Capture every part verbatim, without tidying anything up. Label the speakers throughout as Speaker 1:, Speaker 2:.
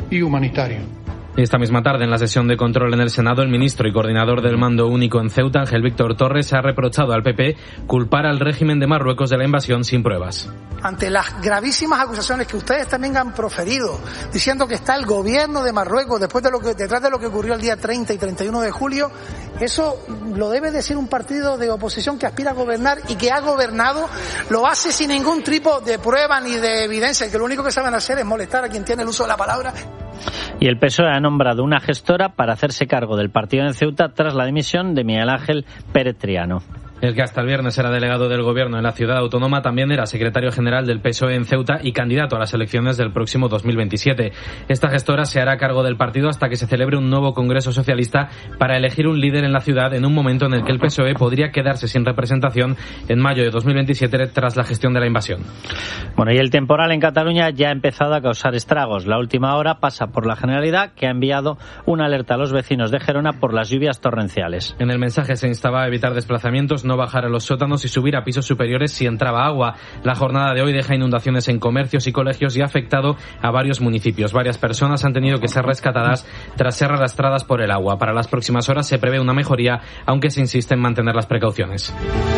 Speaker 1: y humanitario.
Speaker 2: Esta misma tarde, en la sesión de control en el Senado, el ministro y coordinador del Mando Único en Ceuta, Ángel Víctor Torres, ha reprochado al P P culpar al régimen de Marruecos de la invasión sin pruebas.
Speaker 3: Ante las gravísimas acusaciones que ustedes también han proferido, diciendo que está el gobierno de Marruecos después de lo que, detrás de lo que ocurrió el día treinta y treinta y uno de julio, eso lo debe decir un partido de oposición que aspira a gobernar y que ha gobernado, lo hace sin ningún tipo de prueba ni de evidencia, que lo único que saben hacer es molestar a quien tiene el uso de la palabra.
Speaker 4: Y el P S O E ha nombrado una gestora para hacerse cargo del partido en Ceuta tras la dimisión de Miguel Ángel Pérez Triano.
Speaker 2: El que hasta el viernes era delegado del gobierno en la ciudad autónoma también era secretario general del P S O E en Ceuta y candidato a las elecciones del próximo dos mil veintisiete. Esta gestora se hará cargo del partido hasta que se celebre un nuevo Congreso Socialista para elegir un líder en la ciudad en un momento en el que el P S O E podría quedarse sin representación en mayo de dos mil veintisiete tras la gestión de la invasión.
Speaker 4: Bueno, y el temporal en Cataluña ya ha empezado a causar estragos. La última hora pasa por la Generalidad, que ha enviado una alerta a los vecinos de Gerona por las lluvias torrenciales.
Speaker 2: En el mensaje se instaba a evitar desplazamientos, no bajar a los sótanos y subir a pisos superiores si entraba agua. La jornada de hoy deja inundaciones en comercios y colegios y ha afectado a varios municipios. Varias personas han tenido que ser rescatadas tras ser arrastradas por el agua. Para las próximas horas se prevé una mejoría, aunque se insiste en mantener las precauciones.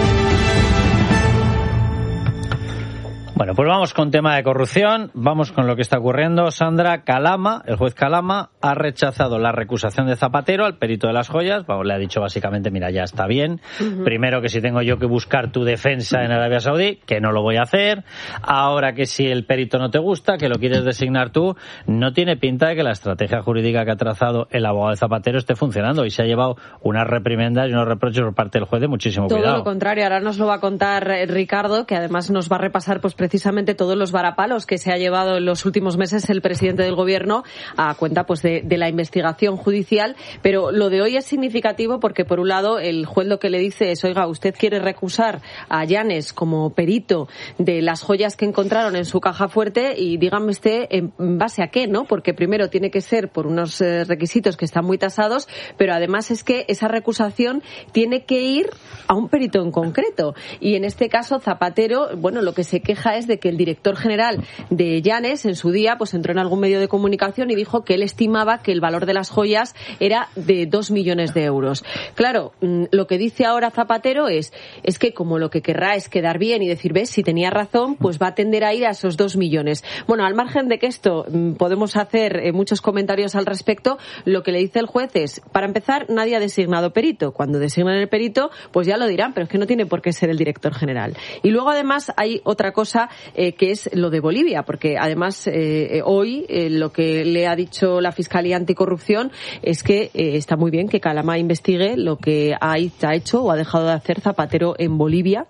Speaker 4: Bueno, pues vamos con tema de corrupción, vamos con lo que está ocurriendo. Sandra, Calama, el juez Calama, ha rechazado la recusación de Zapatero al perito de las joyas. Vamos, le ha dicho básicamente, mira, ya está bien. Uh-huh. Primero, que si tengo yo que buscar tu defensa en Arabia Saudí, que no lo voy a hacer. Ahora, que si el perito no te gusta, que lo quieres designar tú, no tiene pinta de que la estrategia jurídica que ha trazado el abogado de Zapatero esté funcionando. Y se ha llevado unas reprimendas y unos reproches por parte del juez de muchísimo
Speaker 5: Todo
Speaker 4: cuidado.
Speaker 5: Todo lo contrario, ahora nos lo va a contar Ricardo, que además nos va a repasar pues precisamente todos los varapalos que se ha llevado en los últimos meses el presidente del gobierno a cuenta pues de, de la investigación judicial. Pero lo de hoy es significativo porque, por un lado, el juez lo que le dice es, oiga, usted quiere recusar a Llanes como perito de las joyas que encontraron en su caja fuerte y dígame usted en base a qué, ¿no? Porque primero tiene que ser por unos eh, requisitos que están muy tasados, pero además es que esa recusación tiene que ir a un perito en concreto. Y en este caso, Zapatero, bueno, lo que se queja es de que el director general de Llanes en su día pues entró en algún medio de comunicación y dijo que él estimaba que el valor de las joyas era de dos millones de euros. Claro, lo que dice ahora Zapatero es, es que como lo que querrá es quedar bien y decir, ves, si tenía razón, pues va a tender a ir a esos dos millones. Bueno, al margen de que esto podemos hacer muchos comentarios al respecto, lo que le dice el juez es, para empezar, nadie ha designado perito. Cuando designan el perito, pues ya lo dirán, pero es que no tiene por qué ser el director general. Y luego, además, hay otra cosa eh, que es lo de Bolivia, porque además eh, hoy eh, lo que le ha dicho la Fiscalía Anticorrupción es que eh, está muy bien que Calama investigue lo que ha, ha hecho o ha dejado de hacer Zapatero en Bolivia.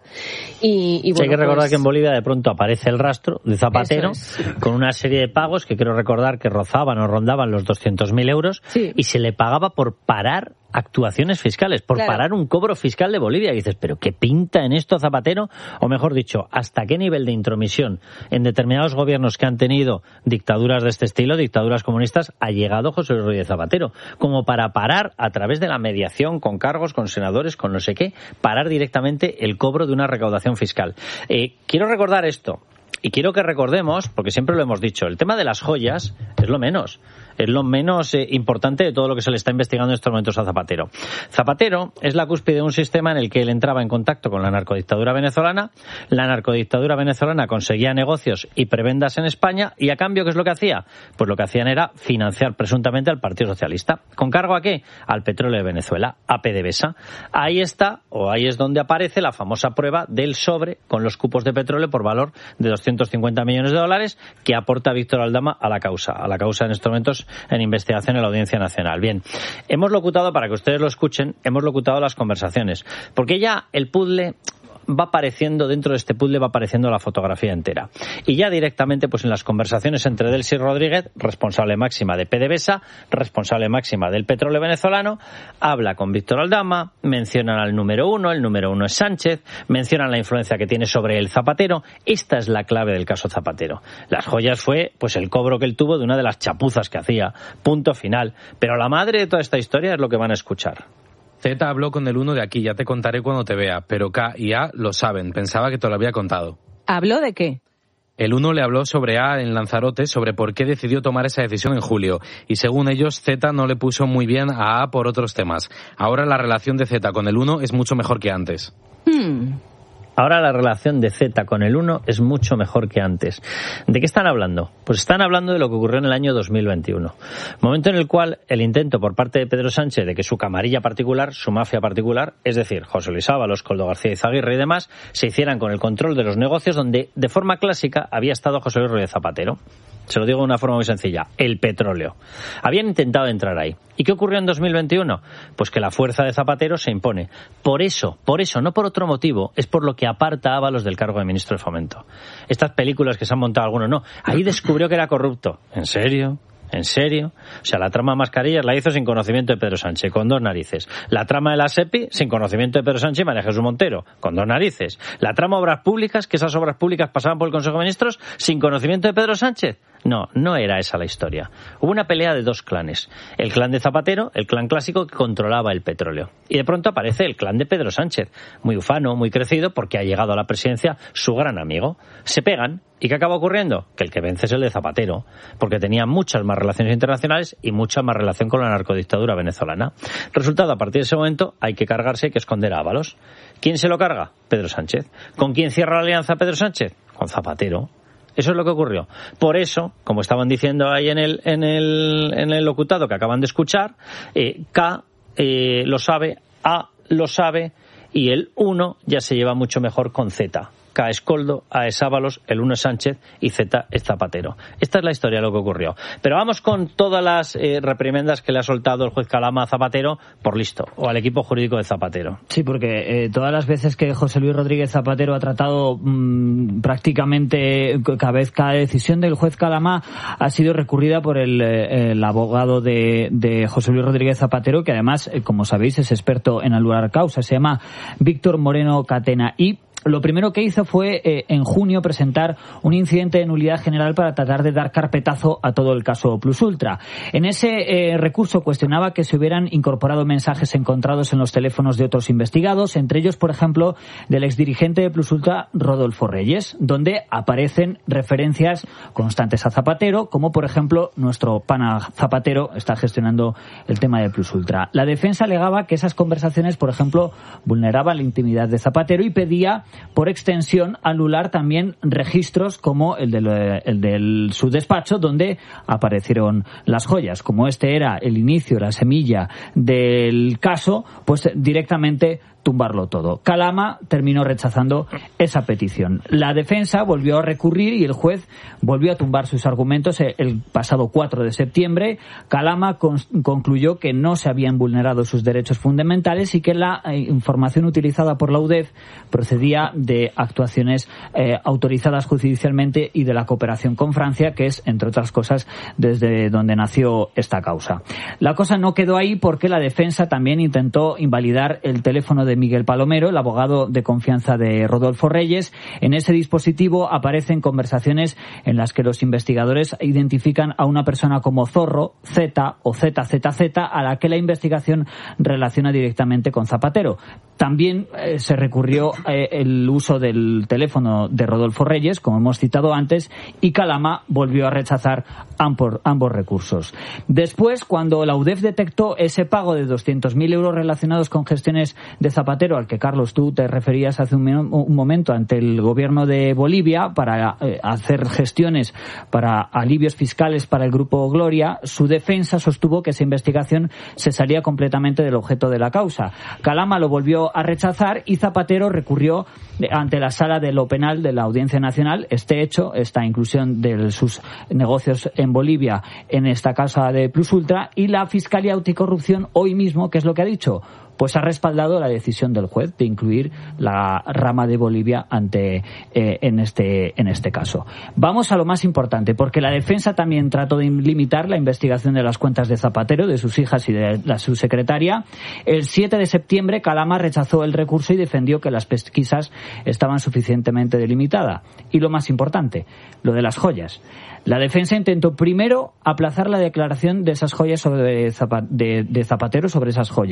Speaker 5: Y, y bueno,
Speaker 4: sí, hay que recordar
Speaker 5: pues...
Speaker 4: que en Bolivia de pronto aparece el rastro de Zapatero es. con una serie de pagos que creo recordar que rozaban o rondaban los doscientos mil euros sí. y se le pagaba por parar actuaciones fiscales, por claro. parar un cobro fiscal de Bolivia. Y dices, ¿pero qué pinta en esto Zapatero? O mejor dicho, ¿hasta qué nivel de intromisión en determinados gobiernos que han tenido dictaduras de este estilo, dictaduras comunistas, ha llegado José Luis Rodríguez Zapatero? Como para parar, a través de la mediación con cargos, con senadores, con no sé qué, parar directamente el cobro de una recaudación fiscal. Eh, quiero recordar esto. Y quiero que recordemos, porque siempre lo hemos dicho, el tema de las joyas es lo menos. Es lo menos eh, importante de todo lo que se le está investigando en estos momentos a Zapatero. Zapatero es la cúspide de un sistema en el que él entraba en contacto con la narcodictadura venezolana. La narcodictadura venezolana conseguía negocios y prebendas en España y a cambio, ¿qué es lo que hacía? Pues lo que hacían era financiar presuntamente al Partido Socialista. ¿Con cargo a qué? Al petróleo de Venezuela, a PDVSA. Ahí está, o ahí es donde aparece la famosa prueba del sobre con los cupos de petróleo por valor de doscientos cincuenta millones de dólares que aporta Víctor Aldama a la causa, a la causa en estos momentos en investigación en la Audiencia Nacional. Bien, hemos locutado, para que ustedes lo escuchen, hemos locutado las conversaciones, porque ya el puzzle va apareciendo, dentro de este puzzle va apareciendo la fotografía entera. Y ya directamente, pues en las conversaciones entre Delcy Rodríguez, responsable máxima de PDVSA, responsable máxima del petróleo venezolano, habla con Víctor Aldama, mencionan al número uno, el número uno es Sánchez, mencionan la influencia que tiene sobre el Zapatero. Esta es la clave del caso Zapatero. Las joyas fue, pues, el cobro que él tuvo de una de las chapuzas que hacía. Punto final. Pero la madre de toda esta historia es lo que van a escuchar.
Speaker 2: Z habló con el uno de aquí, ya te contaré cuando te vea, pero K y A lo saben, pensaba que te lo había contado.
Speaker 5: ¿Habló de qué?
Speaker 2: El Uno le habló sobre A en Lanzarote, sobre por qué decidió tomar esa decisión en julio. Y según ellos, Z no le puso muy bien a A por otros temas. Ahora la relación de Z con el Uno es mucho mejor que antes.
Speaker 4: Hmm. Ahora la relación de Z con el Uno es mucho mejor que antes. ¿De qué están hablando? Pues están hablando de lo que ocurrió en el año dos mil veintiuno. Momento en el cual el intento por parte de Pedro Sánchez de que su camarilla particular, su mafia particular, es decir, José Luis Ábalos, Koldo García Izaguirre y demás, se hicieran con el control de los negocios donde de forma clásica había estado José Luis Rodríguez Zapatero. Se lo digo de una forma muy sencilla, el petróleo. Habían intentado entrar ahí. ¿Y qué ocurrió en dos mil veintiuno? Pues que la fuerza de Zapatero se impone. Por eso, por eso, no por otro motivo, es por lo que aparta a Ábalos del cargo de ministro de Fomento. Estas películas que se han montado algunos, no. Ahí descubrió que era corrupto. ¿En serio? ¿En serio? O sea, la trama de mascarillas la hizo sin conocimiento de Pedro Sánchez, con dos narices. La trama de la SEPI, sin conocimiento de Pedro Sánchez y María Jesús Montero, con dos narices. La trama de obras públicas, que esas obras públicas pasaban por el Consejo de Ministros, sin conocimiento de Pedro Sánchez. No, no era esa la historia. Hubo una pelea de dos clanes. El clan de Zapatero, el clan clásico que controlaba el petróleo. Y de pronto aparece el clan de Pedro Sánchez, muy ufano, muy crecido, porque ha llegado a la presidencia su gran amigo. Se pegan. ¿Y qué acaba ocurriendo? Que el que vence es el de Zapatero, porque tenía muchas más relaciones internacionales y mucha más relación con la narcodictadura venezolana. Resultado, a partir de ese momento hay que cargarse, hay que esconder a Ábalos. ¿Quién se lo carga? Pedro Sánchez. ¿Con quién cierra la alianza Pedro Sánchez? Con Zapatero. Eso es lo que ocurrió. Por eso, como estaban diciendo ahí en el en el, en el locutado que acaban de escuchar, eh, K eh, lo sabe, A lo sabe y el uno ya se lleva mucho mejor con Z. K es Koldo, A es Ábalos, el uno es Sánchez y Z es Zapatero. Esta es la historia de lo que ocurrió. Pero vamos con todas las eh, reprimendas que le ha soltado el juez Calama a Zapatero por listo, o al equipo jurídico de Zapatero.
Speaker 1: Sí, porque eh, todas las veces que José Luis Rodríguez Zapatero ha tratado mmm, prácticamente cada vez cada decisión del juez Calama ha sido recurrida por el, eh, el abogado de, de José Luis Rodríguez Zapatero, que además, eh, como sabéis, es experto en anular causa. Se llama Víctor Moreno Catena y lo primero que hizo fue, eh, en junio, presentar un incidente de nulidad general para tratar de dar carpetazo a todo el caso Plus Ultra. En ese eh, recurso cuestionaba que se hubieran incorporado mensajes encontrados en los teléfonos de otros investigados, entre ellos, por ejemplo, del exdirigente de Plus Ultra, Rodolfo Reyes, donde aparecen referencias constantes a Zapatero, como, por ejemplo, nuestro pana Zapatero está gestionando el tema de Plus Ultra. La defensa alegaba que esas conversaciones, por ejemplo, vulneraban la intimidad de Zapatero y pedía, por extensión, anular también registros como el de el del su despacho, donde aparecieron las joyas. Como este era el inicio, la semilla del caso, pues directamente tumbarlo todo. Calama terminó rechazando esa petición. La defensa volvió a recurrir y el juez volvió a tumbar sus argumentos el pasado cuatro de septiembre. Calama con, concluyó que no se habían vulnerado sus derechos fundamentales y que la eh, información utilizada por la U D E F procedía de actuaciones eh, autorizadas judicialmente y de la cooperación con Francia, que es, entre otras cosas, desde donde nació esta causa. La cosa no quedó ahí porque la defensa también intentó invalidar el teléfono de de Miguel Palomero, el abogado de confianza de Rodolfo Reyes. En ese dispositivo aparecen conversaciones en las que los investigadores identifican a una persona como Zorro, Z o Z Z Z, a la que la investigación relaciona directamente con Zapatero. También eh, se recurrió eh, el uso del teléfono de Rodolfo Reyes, como hemos citado antes, y Calama volvió a rechazar ambos, ambos recursos. Después, cuando la U D E F detectó ese pago de doscientos mil euros relacionados con gestiones de Zapatero, al que, Carlos, tú te referías hace un, un momento ante el gobierno de Bolivia para eh, hacer gestiones para alivios fiscales para el Grupo Gloria, su defensa sostuvo que esa investigación se salía completamente del objeto de la causa. Calama lo volvió a rechazar y Zapatero recurrió ante la Sala de lo Penal de la Audiencia Nacional este hecho, esta inclusión de sus negocios en Bolivia en esta causa de Plus Ultra, y la Fiscalía Anticorrupción hoy mismo, ¿qué es lo que ha dicho? Pues ha respaldado la decisión del juez de incluir la rama de Bolivia ante eh, en este en este caso. Vamos a lo más importante, porque la defensa también trató de limitar la investigación de las cuentas de Zapatero, de sus hijas y de la subsecretaria. El siete de septiembre, Calama rechazó el recurso y defendió que las pesquisas estaban suficientemente delimitadas. Y lo más importante, lo de las joyas. La defensa intentó primero aplazar la declaración de esas joyas sobre Zapa- de, de Zapatero sobre esas joyas.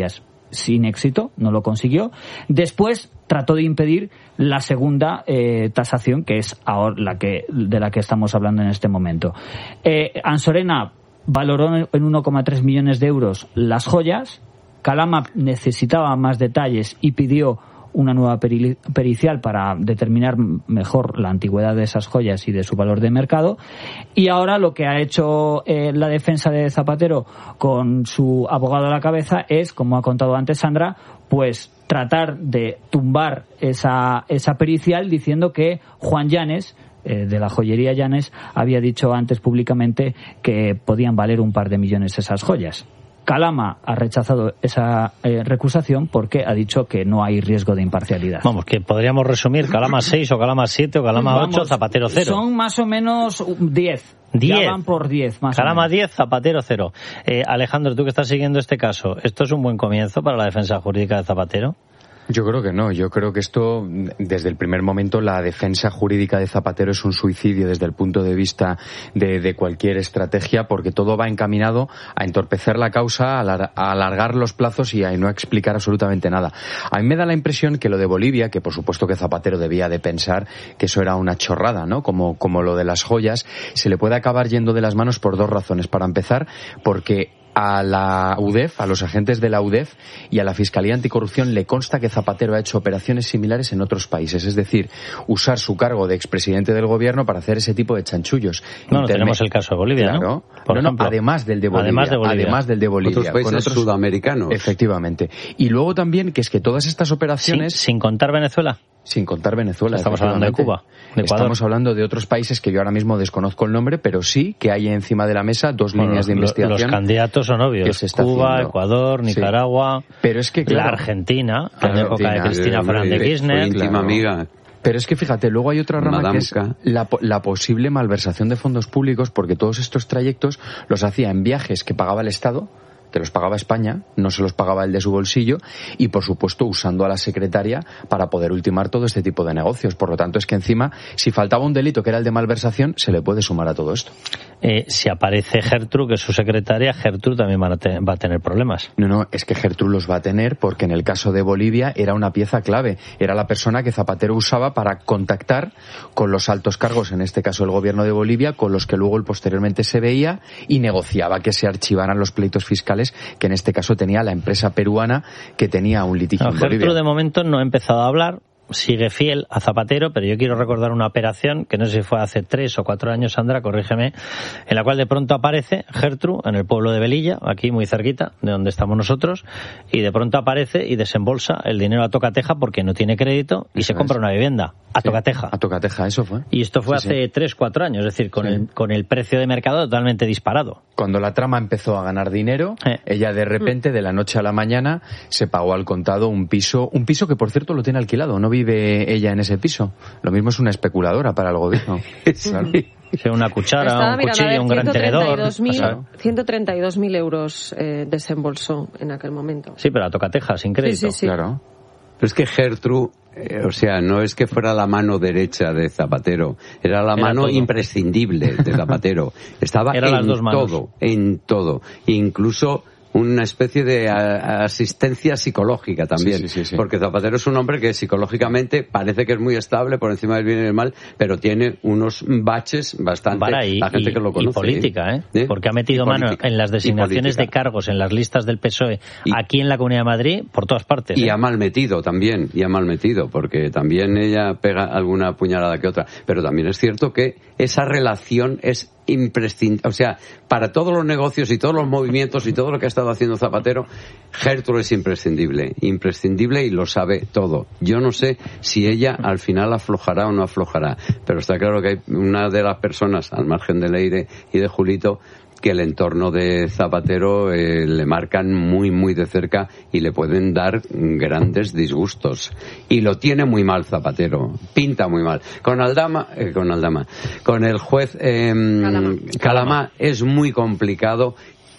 Speaker 1: sin éxito, no lo consiguió. Después trató de impedir la segunda eh, tasación, que es ahora la que de la que estamos hablando en este momento. Eh, Ansorena valoró en uno coma tres millones de euros las joyas. Calama necesitaba más detalles y pidió una nueva peri- pericial para determinar mejor la antigüedad de esas joyas y de su valor de mercado. Y ahora lo que ha hecho eh, la defensa de Zapatero con su abogado a la cabeza es, como ha contado antes Sandra, pues tratar de tumbar esa, esa pericial diciendo que Juan Llanes, eh, de la joyería Llanes, había dicho antes públicamente que podían valer un par de millones esas joyas. Calama ha rechazado esa eh, recusación porque ha dicho que no hay riesgo de imparcialidad.
Speaker 4: Vamos, que podríamos resumir Calama seis o Calama siete o Calama Vamos, ocho, Zapatero cero.
Speaker 1: Son más o menos diez.
Speaker 4: diez.
Speaker 1: Ya van por diez, más
Speaker 4: Calama
Speaker 1: o menos.
Speaker 4: diez, Zapatero cero. Eh, Alejandro, tú que estás siguiendo este caso, ¿esto es un buen comienzo para la defensa jurídica de Zapatero?
Speaker 6: Yo creo que no. Yo creo que esto, desde el primer momento, la defensa jurídica de Zapatero es un suicidio desde el punto de vista de, de cualquier estrategia, porque todo va encaminado a entorpecer la causa, a, alar, a alargar los plazos y a no explicar absolutamente nada. A mí me da la impresión que lo de Bolivia, que por supuesto que Zapatero debía de pensar que eso era una chorrada, ¿no? Como, como lo de las joyas, se le puede acabar yendo de las manos por dos razones. Para empezar, porque a la U D E F, a los agentes de la U D E F y a la Fiscalía Anticorrupción le consta que Zapatero ha hecho operaciones similares en otros países, es decir, usar su cargo de expresidente del gobierno para hacer ese tipo de chanchullos.
Speaker 4: No, no tenemos el caso de Bolivia,
Speaker 6: claro,
Speaker 4: ¿no?
Speaker 6: Por no, ejemplo, no, además del de Bolivia.
Speaker 4: Además de Bolivia.
Speaker 6: Además del de Bolivia.
Speaker 7: Otros países con otros sudamericanos.
Speaker 6: Efectivamente. Y luego también que es que todas estas operaciones...
Speaker 4: ¿Sin, sin contar Venezuela?
Speaker 6: Sin contar Venezuela.
Speaker 4: Estamos hablando de Cuba, de Ecuador.
Speaker 6: Estamos hablando de otros países que yo ahora mismo desconozco el nombre, pero sí que hay encima de la mesa dos bueno, líneas de investigación.
Speaker 4: Los candidatos son obvios. Cuba, haciendo. Ecuador, Nicaragua,
Speaker 6: sí. Pero es que, claro,
Speaker 4: la Argentina, en la época de Cristina Fernández de Kirchner.
Speaker 7: Íntima
Speaker 6: claro.
Speaker 7: amiga.
Speaker 6: Pero es que fíjate, luego hay otra rama
Speaker 7: Madame
Speaker 6: que es la, la posible malversación de fondos públicos, porque todos estos trayectos los hacía en viajes que pagaba el Estado, que los pagaba España, no se los pagaba el de su bolsillo, y por supuesto usando a la secretaria para poder ultimar todo este tipo de negocios. Por lo tanto, es que encima, si faltaba un delito que era el de malversación, se le puede sumar a todo esto.
Speaker 4: Eh, si aparece Gertrude, que es su secretaria, Gertrude también va a, te- va a tener problemas.
Speaker 6: No, no, es que Gertrude los va a tener porque en el caso de Bolivia era una pieza clave. Era la persona que Zapatero usaba para contactar con los altos cargos, en este caso el gobierno de Bolivia, con los que luego él posteriormente se veía y negociaba que se archivaran los pleitos fiscales que en este caso tenía la empresa peruana que tenía un litigio
Speaker 4: no,
Speaker 6: en Bolivia.
Speaker 4: Gertrude de momento no ha empezado a hablar, sigue fiel a Zapatero, pero yo quiero recordar una operación que no sé si fue hace tres o cuatro años, Sandra, corrígeme, en la cual de pronto aparece Gertrude en el pueblo de Velilla, aquí muy cerquita de donde estamos nosotros, y de pronto aparece y desembolsa el dinero a tocateja porque no tiene crédito y eso se compra es. una vivienda a sí, tocateja.
Speaker 6: A tocateja, eso fue.
Speaker 4: Y esto fue sí, hace sí. tres, cuatro años, es decir, con, sí. el, con el precio de mercado totalmente disparado.
Speaker 6: Cuando la trama empezó a ganar dinero, eh. ella de repente, de la noche a la mañana, se pagó al contado un piso, un piso que por cierto lo tiene alquilado, no vive ella en ese piso. Lo mismo es una especuladora para el gobierno. Claro.
Speaker 4: Sí, una cuchara, Estaba, un cuchillo, ver, un gran tenedor.
Speaker 5: ciento treinta y dos mil euros eh, desembolsó en aquel momento.
Speaker 4: Sí, pero a tocateja, sin crédito.
Speaker 5: Sí, sí, sí.
Speaker 6: Claro.
Speaker 7: Pero es que Gertrude, eh, o sea, no es que fuera la mano derecha de Zapatero, era la era mano todo. imprescindible de Zapatero. Estaba
Speaker 4: era
Speaker 7: en
Speaker 4: las dos manos.
Speaker 7: todo, en todo. Incluso una especie de a, asistencia psicológica también,
Speaker 6: sí, sí, sí, sí.
Speaker 7: porque Zapatero es un hombre que psicológicamente parece que es muy estable por encima del bien y del mal, pero tiene unos baches bastante,
Speaker 4: Para, y,
Speaker 7: la gente
Speaker 4: y,
Speaker 7: que lo conoce.
Speaker 4: Y política, ¿eh? ¿eh? Porque ha metido
Speaker 7: y
Speaker 4: mano
Speaker 7: política,
Speaker 4: en las designaciones de cargos, en las listas del P S O E, y, aquí en la Comunidad de Madrid, por todas partes.
Speaker 7: Y
Speaker 4: ¿eh?
Speaker 7: ha mal metido también, y ha mal metido, porque también ella pega alguna puñalada que otra, pero también es cierto que esa relación es imprescindible, o sea, para todos los negocios y todos los movimientos y todo lo que ha estado haciendo Zapatero, Gertrude es imprescindible, imprescindible y lo sabe todo. Yo no sé si ella al final aflojará o no aflojará, pero está claro que hay una de las personas, al margen de Leire y de Julito, que el entorno de Zapatero eh, le marcan muy, muy de cerca y le pueden dar grandes disgustos. Y lo tiene muy mal Zapatero, pinta muy mal. Con Aldama, eh, con Aldama, con el juez eh, Calama. Calama es muy complicado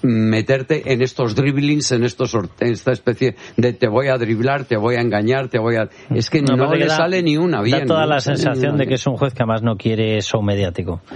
Speaker 7: meterte en estos dribblings, en estos en esta especie de te voy a driblar, te voy a engañar, te voy a... Es que no, no le da, sale ni una bien.
Speaker 4: Da toda
Speaker 7: ¿no?
Speaker 4: la sensación de que es un juez que además no quiere show mediático. O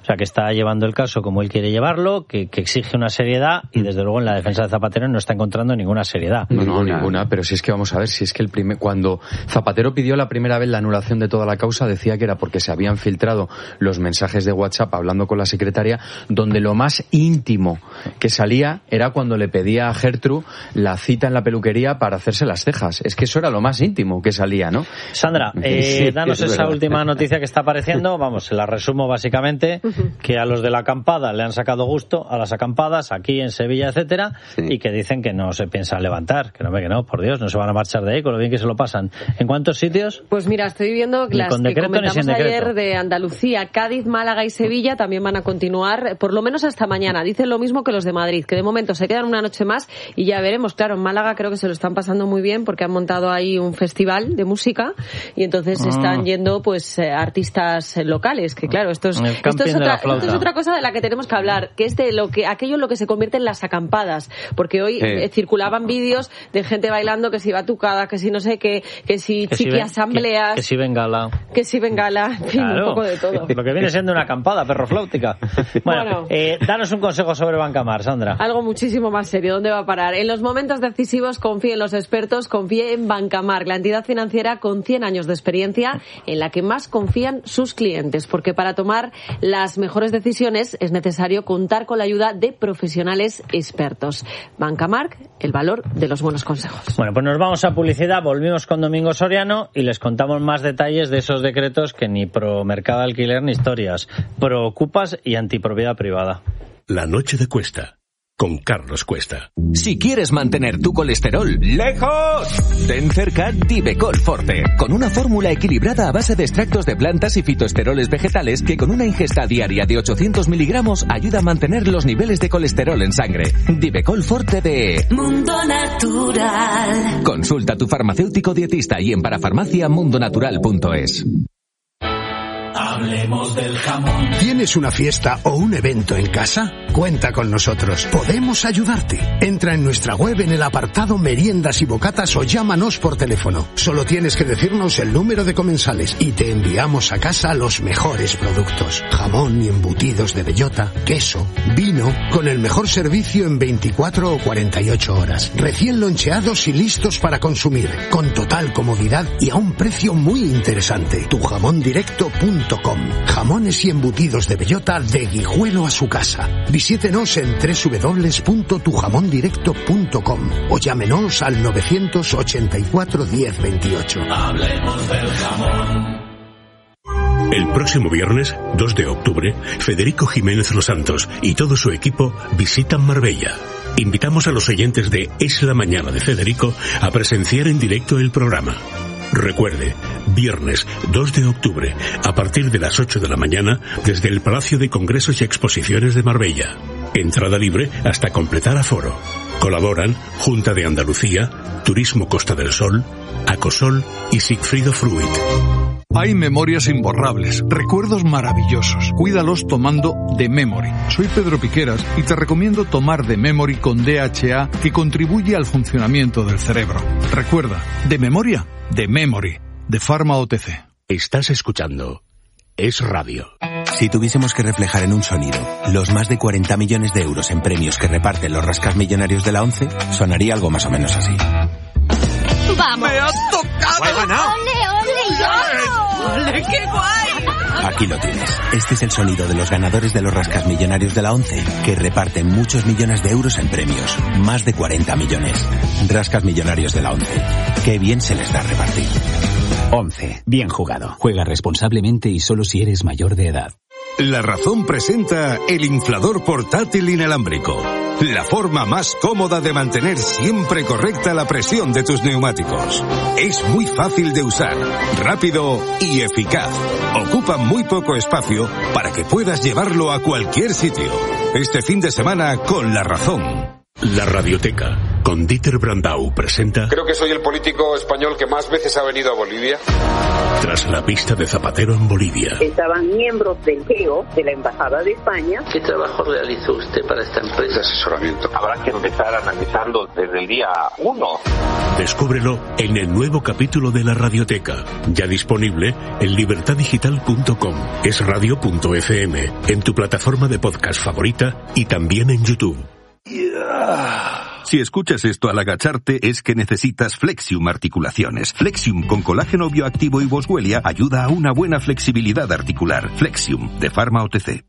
Speaker 4: sea, que está llevando el caso como él quiere llevarlo, que, que exige una seriedad y desde luego en la defensa de Zapatero no está encontrando ninguna seriedad.
Speaker 6: No, no, ninguna, pero si es que vamos a ver, si es que el primer, cuando Zapatero pidió la primera vez la anulación de toda la causa, decía que era porque se habían filtrado los mensajes de WhatsApp hablando con la secretaria, donde lo más íntimo que salía era cuando le pedía a Gertrude la cita en la peluquería para hacerse las cejas. Es que eso era lo más íntimo que salía, ¿no?
Speaker 4: Sandra, eh, sí, danos esa verdad. Última noticia que está apareciendo. Vamos, se la resumo básicamente, que a los de la acampada le han sacado gusto a las acampadas aquí en Sevilla, etcétera, sí. y que dicen que no se piensan levantar, que no, que no, por Dios, no se van a marchar de ahí, con lo bien que se lo pasan. ¿En cuántos sitios?
Speaker 5: Pues mira, estoy viendo las
Speaker 4: con decreto,
Speaker 5: que comentamos ayer de Andalucía, Cádiz, Málaga y Sevilla también van a continuar, por lo menos hasta mañana. Dicen lo mismo que los de Madrid, que de momento se quedan una noche más y ya veremos. Claro, en Málaga creo que se lo están pasando muy bien porque han montado ahí un festival de música y entonces ah. están yendo pues eh, artistas locales, que claro, esto es, esto es, otra, esto es otra cosa de la que tenemos que hablar, que es de lo que, aquello en lo que se convierte en las acampadas, porque hoy sí. eh, circulaban vídeos de gente bailando que si batucada, que si no sé qué, que si
Speaker 4: que
Speaker 5: chiqui
Speaker 4: si
Speaker 5: asambleas,
Speaker 4: que, que si bengala,
Speaker 5: que si bengala, en fin, claro. un poco de todo.
Speaker 4: Lo que viene siendo una acampada perrofláutica. Bueno, bueno. Eh, danos un consejo sobre Bancamar, Sandra.
Speaker 5: Algo muchísimo más serio. ¿Dónde va a parar? En los momentos decisivos confíe en los expertos, confíe en Bancamar, la entidad financiera con cien años de experiencia en la que más confían sus clientes, porque para tomar las mejores decisiones es necesario contar con la ayuda de profesionales expertos. Bancamar, el valor de los buenos consejos.
Speaker 4: Bueno, pues nos vamos a publicidad, volvimos con Domingo Soriano y les contamos más detalles de esos decretos que ni pro mercado de alquiler ni historias, pro ocupas y antipropiedad privada.
Speaker 8: La noche de Cuesta, con Carlos Cuesta.
Speaker 9: Si quieres mantener tu colesterol lejos, ten cerca Divecol Forte, con una fórmula equilibrada a base de extractos de plantas y fitoesteroles vegetales que con una ingesta diaria de ochocientos miligramos ayuda a mantener los niveles de colesterol en sangre. Divecol Forte de
Speaker 10: Mundo Natural.
Speaker 9: Consulta a tu farmacéutico dietista y en parafarmacia mundonatural punto es.
Speaker 11: Hablemos del jamón.
Speaker 12: ¿Tienes una fiesta o un evento en casa? Cuenta con nosotros. Podemos ayudarte. Entra en nuestra web en el apartado Meriendas y Bocatas o llámanos por teléfono. Solo tienes que decirnos el número de comensales y te enviamos a casa los mejores productos. Jamón y embutidos de bellota, queso, vino, con el mejor servicio en veinticuatro o cuarenta y ocho horas. Recién loncheados y listos para consumir. Con total comodidad y a un precio muy interesante. tu jamón directo punto com. Jamones y embutidos de bellota de Guijuelo a su casa. Visítenos en doble u doble u doble u punto tu jamón directo punto com o llámenos al novecientos ochenta y cuatro diez veintiocho.
Speaker 11: Hablemos del jamón.
Speaker 8: El próximo viernes, dos de octubre, Federico Jiménez Los Santos y todo su equipo visitan Marbella. Invitamos a los oyentes de Es la Mañana de Federico a presenciar en directo el programa. Recuerde, viernes dos de octubre, a partir de las ocho de la mañana, desde el Palacio de Congresos y Exposiciones de Marbella. Entrada libre hasta completar aforo. Colaboran Junta de Andalucía, Turismo Costa del Sol, Acosol y Sigfrido Fruit.
Speaker 13: Hay memorias imborrables, recuerdos maravillosos. Cuídalos tomando The Memory. Soy Pedro Piqueras y te recomiendo tomar The Memory con D H A, que contribuye al funcionamiento del cerebro. Recuerda, de memoria, The Memory, de Pharma O T C.
Speaker 8: Estás escuchando Es Radio.
Speaker 14: Si tuviésemos que reflejar en un sonido los más de cuarenta millones de euros en premios que reparten los rascasmillonarios de la ONCE, sonaría algo más o menos así.
Speaker 10: ¡Vamos!
Speaker 11: ¡Me has tocado!
Speaker 10: ¡He ganado! ¡Ole, ole, yo!
Speaker 11: ¡Ole, qué guay!
Speaker 14: Aquí lo tienes. Este es el sonido de los ganadores de los rascasmillonarios de la ONCE, que reparten muchos millones de euros en premios. Más de cuarenta millones. Rascasmillonarios de la ONCE. Qué bien se les da repartir.
Speaker 15: ONCE. Bien jugado. Juega responsablemente y solo si eres mayor de edad.
Speaker 16: La Razón presenta el inflador portátil inalámbrico. La forma más cómoda de mantener siempre correcta la presión de tus neumáticos. Es muy fácil de usar, rápido y eficaz. Ocupa muy poco espacio para que puedas llevarlo a cualquier sitio. Este fin de semana con La Razón.
Speaker 8: La Radioteca, con Dieter Brandau presenta...
Speaker 17: Creo que soy el político español que más veces ha venido a Bolivia.
Speaker 8: Tras la pista de Zapatero en Bolivia.
Speaker 18: Estaban miembros del G E O, de la Embajada de España.
Speaker 19: ¿Qué trabajo realizó usted para esta empresa?
Speaker 17: De asesoramiento.
Speaker 20: Habrá que empezar a analizarlo desde el día uno.
Speaker 8: Descúbrelo en el nuevo capítulo de La Radioteca, ya disponible en libertad digital punto com, es radio punto efe eme, en tu plataforma de podcast favorita y también en YouTube.
Speaker 16: Yeah. Si escuchas esto al agacharte es que necesitas Flexium Articulaciones. Flexium con colágeno bioactivo y boswellia ayuda a una buena flexibilidad articular. Flexium, de Pharma O T C.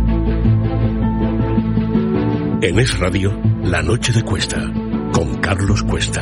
Speaker 8: En Es Radio, La Noche de Cuesta, con Carlos Cuesta.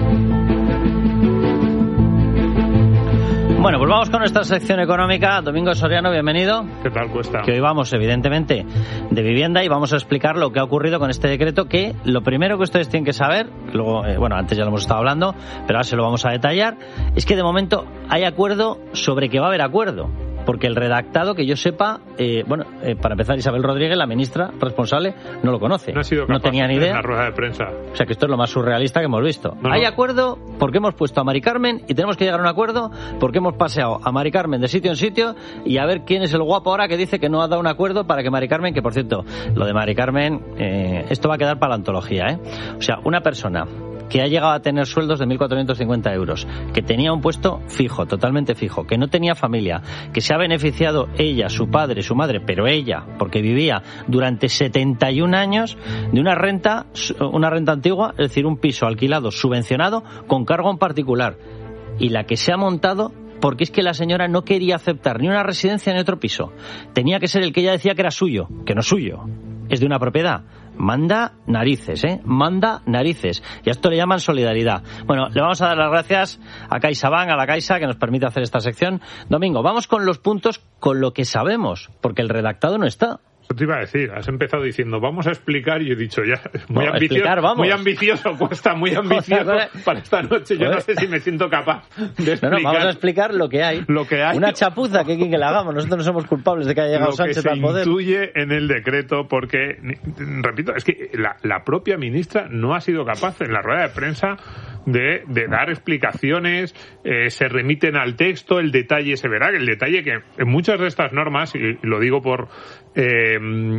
Speaker 4: Bueno, pues vamos con nuestra sección económica. Domingo Soriano, bienvenido.
Speaker 21: ¿Qué tal, Cuesta?
Speaker 4: Que hoy vamos, evidentemente, de vivienda y vamos a explicar lo que ha ocurrido con este decreto, que lo primero que ustedes tienen que saber, luego, eh, bueno, antes ya lo hemos estado hablando, pero ahora se lo vamos a detallar, es que de momento hay acuerdo sobre que va a haber acuerdo. Porque el redactado, que yo sepa, eh, bueno, eh, para empezar, Isabel Rodríguez, la ministra responsable, no lo conoce.
Speaker 21: No ha sido capaz,
Speaker 4: no tenía ni idea.
Speaker 21: En la rueda de prensa.
Speaker 4: O sea que esto es lo más surrealista que hemos visto. No, Hay no. acuerdo porque hemos puesto a Mari Carmen y tenemos que llegar a un acuerdo porque hemos paseado a Mari Carmen de sitio en sitio y a ver quién es el guapo ahora que dice que no ha dado un acuerdo para que Mari Carmen, que por cierto, lo de Mari Carmen, eh, esto va a quedar para la antología, ¿eh? O sea, una persona que ha llegado a tener sueldos de mil cuatrocientos cincuenta euros, que tenía un puesto fijo, totalmente fijo, que no tenía familia, que se ha beneficiado ella, su padre, su madre, pero ella, porque vivía durante setenta y un años de una renta, una renta antigua, es decir, un piso alquilado, subvencionado, con cargo en particular, y la que se ha montado porque es que la señora no quería aceptar ni una residencia ni otro piso. Tenía que ser el que ella decía que era suyo, que no es suyo, es de una propiedad. Manda narices, ¿eh? Manda narices. Y a esto le llaman solidaridad. Bueno, le vamos a dar las gracias a CaixaBank, a la Caixa, que nos permite hacer esta sección. Domingo, vamos con los puntos con lo que sabemos, porque el redactado no está.
Speaker 21: Yo te iba a decir, has empezado diciendo, vamos a explicar, y he dicho ya, muy
Speaker 4: no,
Speaker 21: ambicioso,
Speaker 4: explicar, vamos.
Speaker 21: muy ambicioso, Cuesta, muy ambicioso para esta noche. Yo no sé si me siento capaz de explicar.
Speaker 4: No, no, vamos a explicar lo que hay.
Speaker 21: Lo que hay.
Speaker 4: Una chapuza que, que le hagamos. Nosotros no somos culpables de que haya llegado Sánchez al poder.
Speaker 21: Lo que se intuye en el decreto, porque, repito, es que la, la propia ministra no ha sido capaz en la rueda de prensa de, de dar explicaciones, eh, se remiten al texto, el detalle se verá, el detalle que en muchas de estas normas, y lo digo por eh,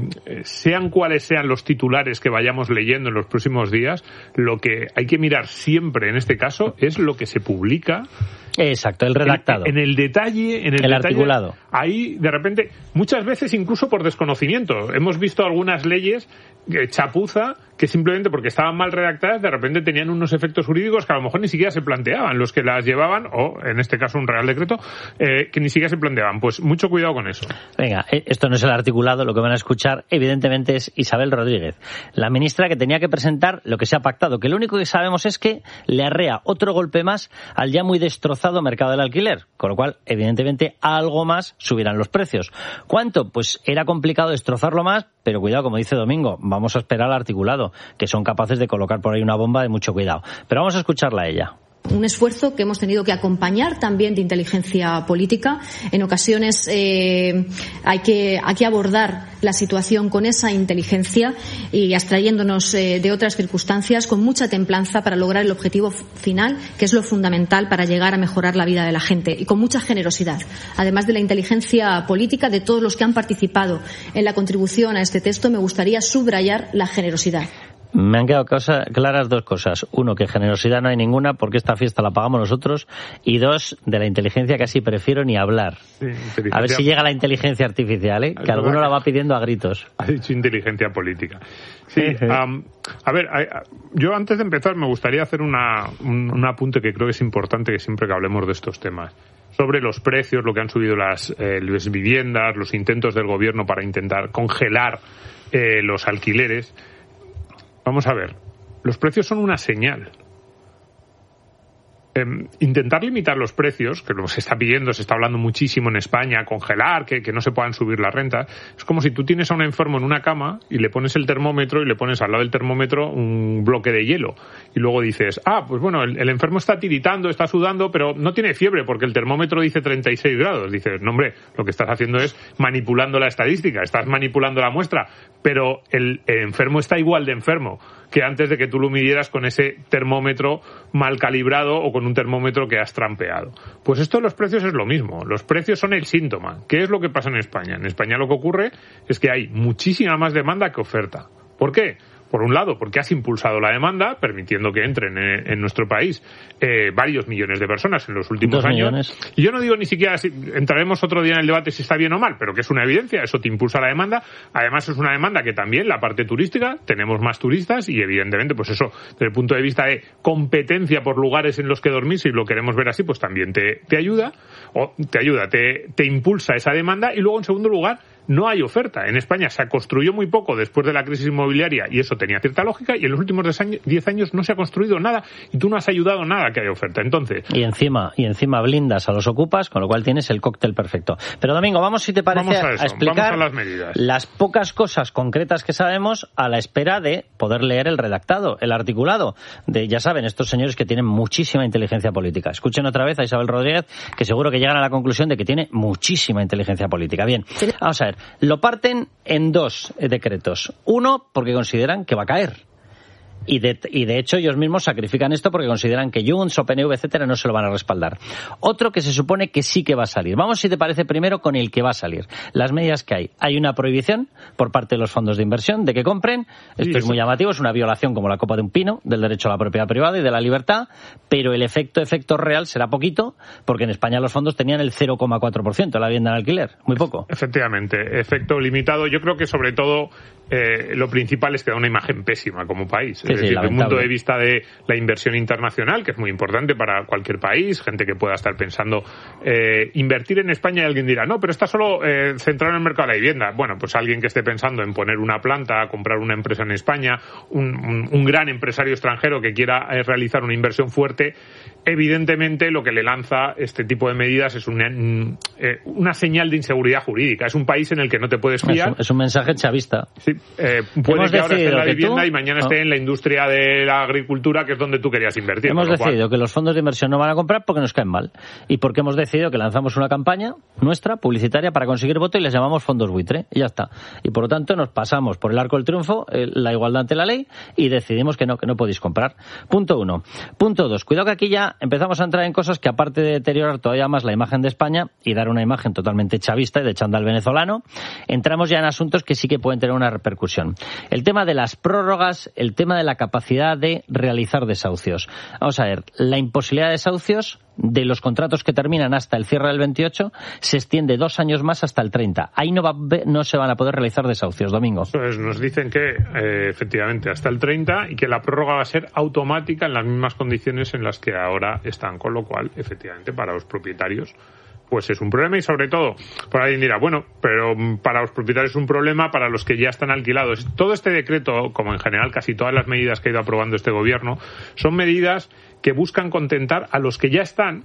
Speaker 21: sean cuales sean los titulares que vayamos leyendo en los próximos días, lo que hay que mirar siempre en este caso es lo que se publica.
Speaker 4: Exacto, el redactado.
Speaker 21: En, en el detalle, en el,
Speaker 4: el
Speaker 21: detalle,
Speaker 4: articulado.
Speaker 21: Ahí, de repente, muchas veces incluso por desconocimiento. Hemos visto algunas leyes eh, chapuza que simplemente porque estaban mal redactadas, de repente tenían unos efectos jurídicos que a lo mejor ni siquiera se planteaban los que las llevaban, o en este caso un real decreto, eh, que ni siquiera se planteaban. Pues mucho cuidado con eso.
Speaker 4: Venga, esto no es el articulado, lo que van a escuchar evidentemente es Isabel Rodríguez, la ministra que tenía que presentar lo que se ha pactado, que lo único que sabemos es que le arrea otro golpe más al ya muy destrozado mercado del alquiler, con lo cual evidentemente algo más subirán los precios. ¿Cuánto? Pues era complicado destrozarlo más, pero cuidado, como dice Domingo, vamos a esperar al articulado, que son capaces de colocar por ahí una bomba de mucho cuidado. Pero vamos a escucharla a ella.
Speaker 22: Un esfuerzo que hemos tenido que acompañar también de inteligencia política. En ocasiones eh, hay que hay que abordar la situación con esa inteligencia y abstrayéndonos eh, de otras circunstancias con mucha templanza para lograr el objetivo final, que es lo fundamental para llegar a mejorar la vida de la gente, y con mucha generosidad. Además de la inteligencia política de todos los que han participado en la contribución a este texto, me gustaría subrayar la generosidad.
Speaker 4: Me han quedado cosa, claras dos cosas. Uno, que generosidad no hay ninguna porque esta fiesta la pagamos nosotros. Y dos, de la inteligencia casi prefiero ni hablar. Sí, a ver si llega la inteligencia artificial, ¿eh? Que alguno la va pidiendo a gritos.
Speaker 21: Ha dicho inteligencia política. Sí, um, a ver, yo antes de empezar me gustaría hacer una, un, un apunte que creo que es importante que siempre que hablemos de estos temas. Sobre los precios, lo que han subido las, eh, las viviendas, los intentos del gobierno para intentar congelar eh, los alquileres. Vamos a ver, los precios son una señal. Eh, intentar limitar los precios, que lo se está pidiendo, se está hablando muchísimo en España, congelar, que, que no se puedan subir las rentas, es como si tú tienes a un enfermo en una cama y le pones el termómetro y le pones al lado del termómetro un bloque de hielo. Y luego dices, ah, pues bueno, el, el enfermo está tiritando, está sudando, pero no tiene fiebre porque el termómetro dice treinta y seis grados. Dices, no hombre, lo que estás haciendo es manipulando la estadística, estás manipulando la muestra, pero el, el enfermo está igual de enfermo que antes de que tú lo midieras con ese termómetro mal calibrado o con un termómetro que has trampeado. Pues esto de los precios es lo mismo. Los precios son el síntoma. ¿Qué es lo que pasa en España? En España lo que ocurre es que hay muchísima más demanda que oferta. ¿Por qué? Por un lado, porque has impulsado la demanda, permitiendo que entren en, en nuestro país eh, varios millones de personas en los últimos
Speaker 4: Dos
Speaker 21: años.
Speaker 4: Millones.
Speaker 21: Y yo no digo ni siquiera, si, entraremos otro día en el debate si está bien o mal, pero que es una evidencia, eso te impulsa la demanda. Además es una demanda que también, la parte turística, tenemos más turistas y evidentemente, pues eso, desde el punto de vista de competencia por lugares en los que dormir, si lo queremos ver así, pues también te, te ayuda, o te ayuda, te, te impulsa esa demanda. Y luego, en segundo lugar, no hay oferta. En España se construyó muy poco después de la crisis inmobiliaria y eso tenía cierta lógica, y en los últimos diez años no se ha construido nada y tú no has ayudado nada a que haya oferta. Entonces,
Speaker 4: y encima y encima blindas a los ocupas, con lo cual tienes el cóctel perfecto. Pero Domingo, vamos, si te parece,
Speaker 21: a,
Speaker 4: a explicar
Speaker 21: a las, medidas.
Speaker 4: las pocas cosas concretas que sabemos a la espera de poder leer el redactado, el articulado de, ya saben, estos señores que tienen muchísima inteligencia política. Escuchen otra vez a Isabel Rodríguez, que seguro que llegan a la conclusión de que tiene muchísima inteligencia política. Bien, vamos a ver. Lo parten en dos decretos. Uno, porque consideran que va a caer. Y de, y de hecho ellos mismos sacrifican esto porque consideran que Junts o P N V, etcétera, no se lo van a respaldar. Otro que se supone que sí que va a salir. Vamos, si te parece, primero con el que va a salir. Las medidas que hay. Hay una prohibición por parte de los fondos de inversión de que compren. Esto sí, es muy llamativo, es una violación como la copa de un pino del derecho a la propiedad privada y de la libertad, pero el efecto efecto real será poquito, porque en España los fondos tenían el cero coma cuatro por ciento de la vivienda en alquiler. Muy poco.
Speaker 21: Efectivamente, efecto limitado. Yo creo que sobre todo eh, lo principal es que da una imagen pésima como país.
Speaker 4: Sí,
Speaker 21: es
Speaker 4: sí,
Speaker 21: decir, desde
Speaker 4: lamentable.
Speaker 21: un punto de vista de la inversión internacional, que es muy importante para cualquier país, gente que pueda estar pensando eh, invertir en España, y alguien dirá, no, pero está solo eh, centrado en el mercado de la vivienda. Bueno, pues alguien que esté pensando en poner una planta, comprar una empresa en España, un, un, un gran empresario extranjero que quiera eh, realizar una inversión fuerte, evidentemente lo que le lanza este tipo de medidas es una, eh, una señal de inseguridad jurídica. Es un país en el que no te puedes fiar.
Speaker 4: Es un, es un mensaje chavista.
Speaker 21: Sí, eh, puede que ahora esté en la vivienda tú, y mañana no. esté en la industria de la agricultura, que es donde tú querías invertir.
Speaker 4: Hemos decidido
Speaker 21: cual...
Speaker 4: que los fondos de inversión no van a comprar porque nos caen mal. Y porque hemos decidido que lanzamos una campaña nuestra, publicitaria, para conseguir voto y les llamamos fondos buitre. Y ya está. Y por lo tanto nos pasamos por el arco del triunfo, eh, la igualdad ante la ley, y decidimos que no, que no podéis comprar. Punto uno. Punto dos. Cuidado que aquí ya empezamos a entrar en cosas que, aparte de deteriorar todavía más la imagen de España y dar una imagen totalmente chavista y de chándal venezolano, entramos ya en asuntos que sí que pueden tener una repercusión. El tema de las prórrogas, el tema de la capacidad de realizar desahucios. Vamos a ver, la imposibilidad de desahucios de los contratos que terminan hasta el cierre del veintiocho se extiende dos años más hasta el treinta. Ahí no, va, no se van a poder realizar desahucios, Domingo.
Speaker 21: Pues nos dicen que, eh, efectivamente, hasta el treinta, y que la prórroga va a ser automática en las mismas condiciones en las que ahora están, con lo cual, efectivamente, para los propietarios pues es un problema. Y sobre todo, por alguien dirá, bueno, pero para los propietarios es un problema, para los que ya están alquilados. Todo este decreto, como en general casi todas las medidas que ha ido aprobando este gobierno, son medidas que buscan contentar a los que ya están,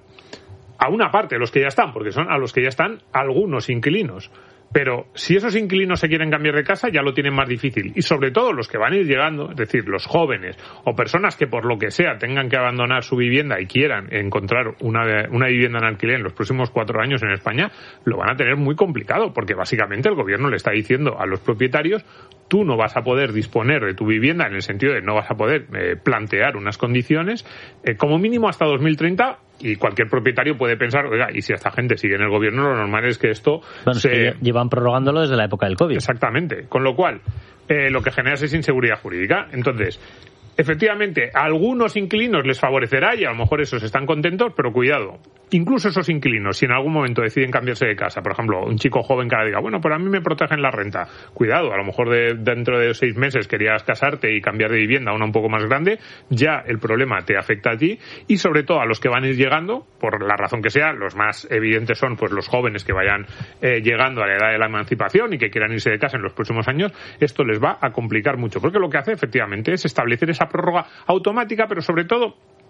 Speaker 21: a una parte de los que ya están, porque son a los que ya están algunos inquilinos. Pero si esos inquilinos se quieren cambiar de casa, ya lo tienen más difícil. Y sobre todo los que van a ir llegando, es decir, los jóvenes o personas que por lo que sea tengan que abandonar su vivienda y quieran encontrar una, una vivienda en alquiler en los próximos cuatro años en España, lo van a tener muy complicado, porque básicamente el gobierno le está diciendo a los propietarios: tú no vas a poder disponer de tu vivienda, en el sentido de no vas a poder eh, plantear unas condiciones, eh, como mínimo hasta dos mil treinta. Y cualquier propietario puede pensar, oiga, y si esta gente sigue en el gobierno, lo normal es que esto
Speaker 4: bueno, se... Es que llevan prorrogándolo desde la época del COVID.
Speaker 21: Exactamente. Con lo cual, eh, lo que genera es inseguridad jurídica. Entonces, efectivamente, a algunos inquilinos les favorecerá y a lo mejor esos están contentos, pero cuidado. Incluso esos inquilinos, si en algún momento deciden cambiarse de casa, por ejemplo, un chico joven que ahora diga, bueno, pero a mí me protegen la renta. Cuidado, a lo mejor de, dentro de seis meses querías casarte y cambiar de vivienda a una un poco más grande, ya el problema te afecta a ti. Y sobre todo a los que van a ir llegando, por la razón que sea, los más evidentes son pues los jóvenes que vayan eh, llegando a la edad de la emancipación y que quieran irse de casa en los próximos años. Esto les va a complicar mucho, porque lo que hace efectivamente es establecer esa prórroga automática, pero sobre todo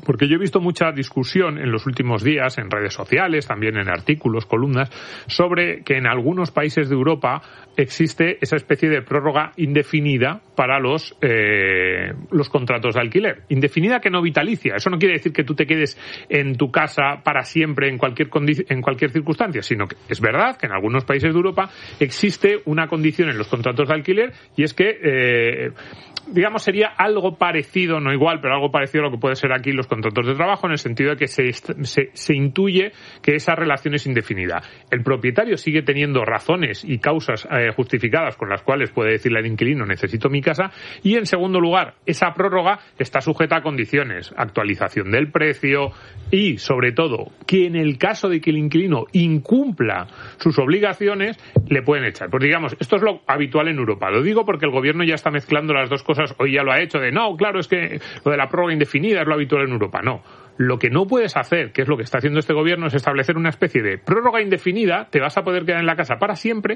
Speaker 21: Porque yo he visto mucha discusión en los últimos días, en redes sociales, también en artículos, columnas, sobre que en algunos países de Europa existe esa especie de prórroga indefinida para los eh, los contratos de alquiler. Indefinida que no vitalicia. Eso no quiere decir que tú te quedes en tu casa para siempre en cualquier condi- en cualquier circunstancia, sino que es verdad que en algunos países de Europa existe una condición en los contratos de alquiler y es que eh, digamos, sería algo parecido, no igual, pero algo parecido a lo que puede ser aquí los contratos de trabajo, en el sentido de que se, se, se intuye que esa relación es indefinida. El propietario sigue teniendo razones y causas eh, justificadas con las cuales puede decirle al inquilino necesito mi casa, y en segundo lugar, esa prórroga está sujeta a condiciones, actualización del precio y, sobre todo, que en el caso de que el inquilino incumpla sus obligaciones, le pueden echar. Pues digamos, esto es lo habitual en Europa. Lo digo porque el gobierno ya está mezclando las dos cosas. Hoy ya lo ha hecho de no, claro, es que lo de la prórroga indefinida es lo habitual en Europa. No. Lo que no puedes hacer, que es lo que está haciendo este gobierno, es establecer una especie de prórroga indefinida, te vas a poder quedar en la casa para siempre,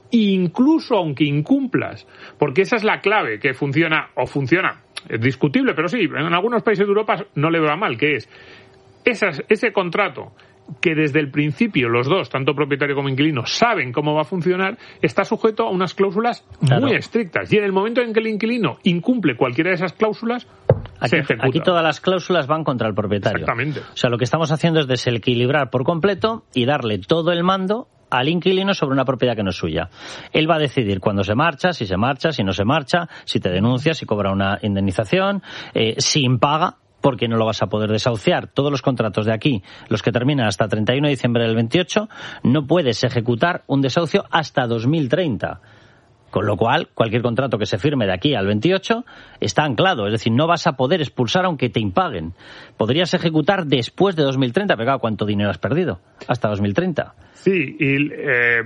Speaker 21: incluso aunque incumplas. Porque esa es la clave, que funciona, o funciona, es discutible, pero sí, en algunos países de Europa no le va mal, que es esas, ese contrato que desde el principio los dos, tanto propietario como inquilino, saben cómo va a funcionar, está sujeto a unas cláusulas claro. muy estrictas. Y en el momento en que el inquilino incumple cualquiera de esas cláusulas,
Speaker 4: aquí,
Speaker 21: se ejecuta.
Speaker 4: Aquí todas las cláusulas van contra el propietario.
Speaker 21: Exactamente.
Speaker 4: O sea, lo que estamos haciendo es desequilibrar por completo y darle todo el mando al inquilino sobre una propiedad que no es suya. Él va a decidir cuándo se marcha, si se marcha, si no se marcha, si te denuncia, si cobra una indemnización, eh, si impaga, porque no lo vas a poder desahuciar. Todos los contratos de aquí, los que terminan hasta treinta y uno de diciembre del veintiocho, no puedes ejecutar un desahucio hasta dos mil treinta. Con lo cual, cualquier contrato que se firme de aquí al veintiocho está anclado. Es decir, no vas a poder expulsar aunque te impaguen. Podrías ejecutar después de dos mil treinta, pero claro, ¿cuánto dinero has perdido? Hasta dos mil treinta.
Speaker 21: Sí, y eh,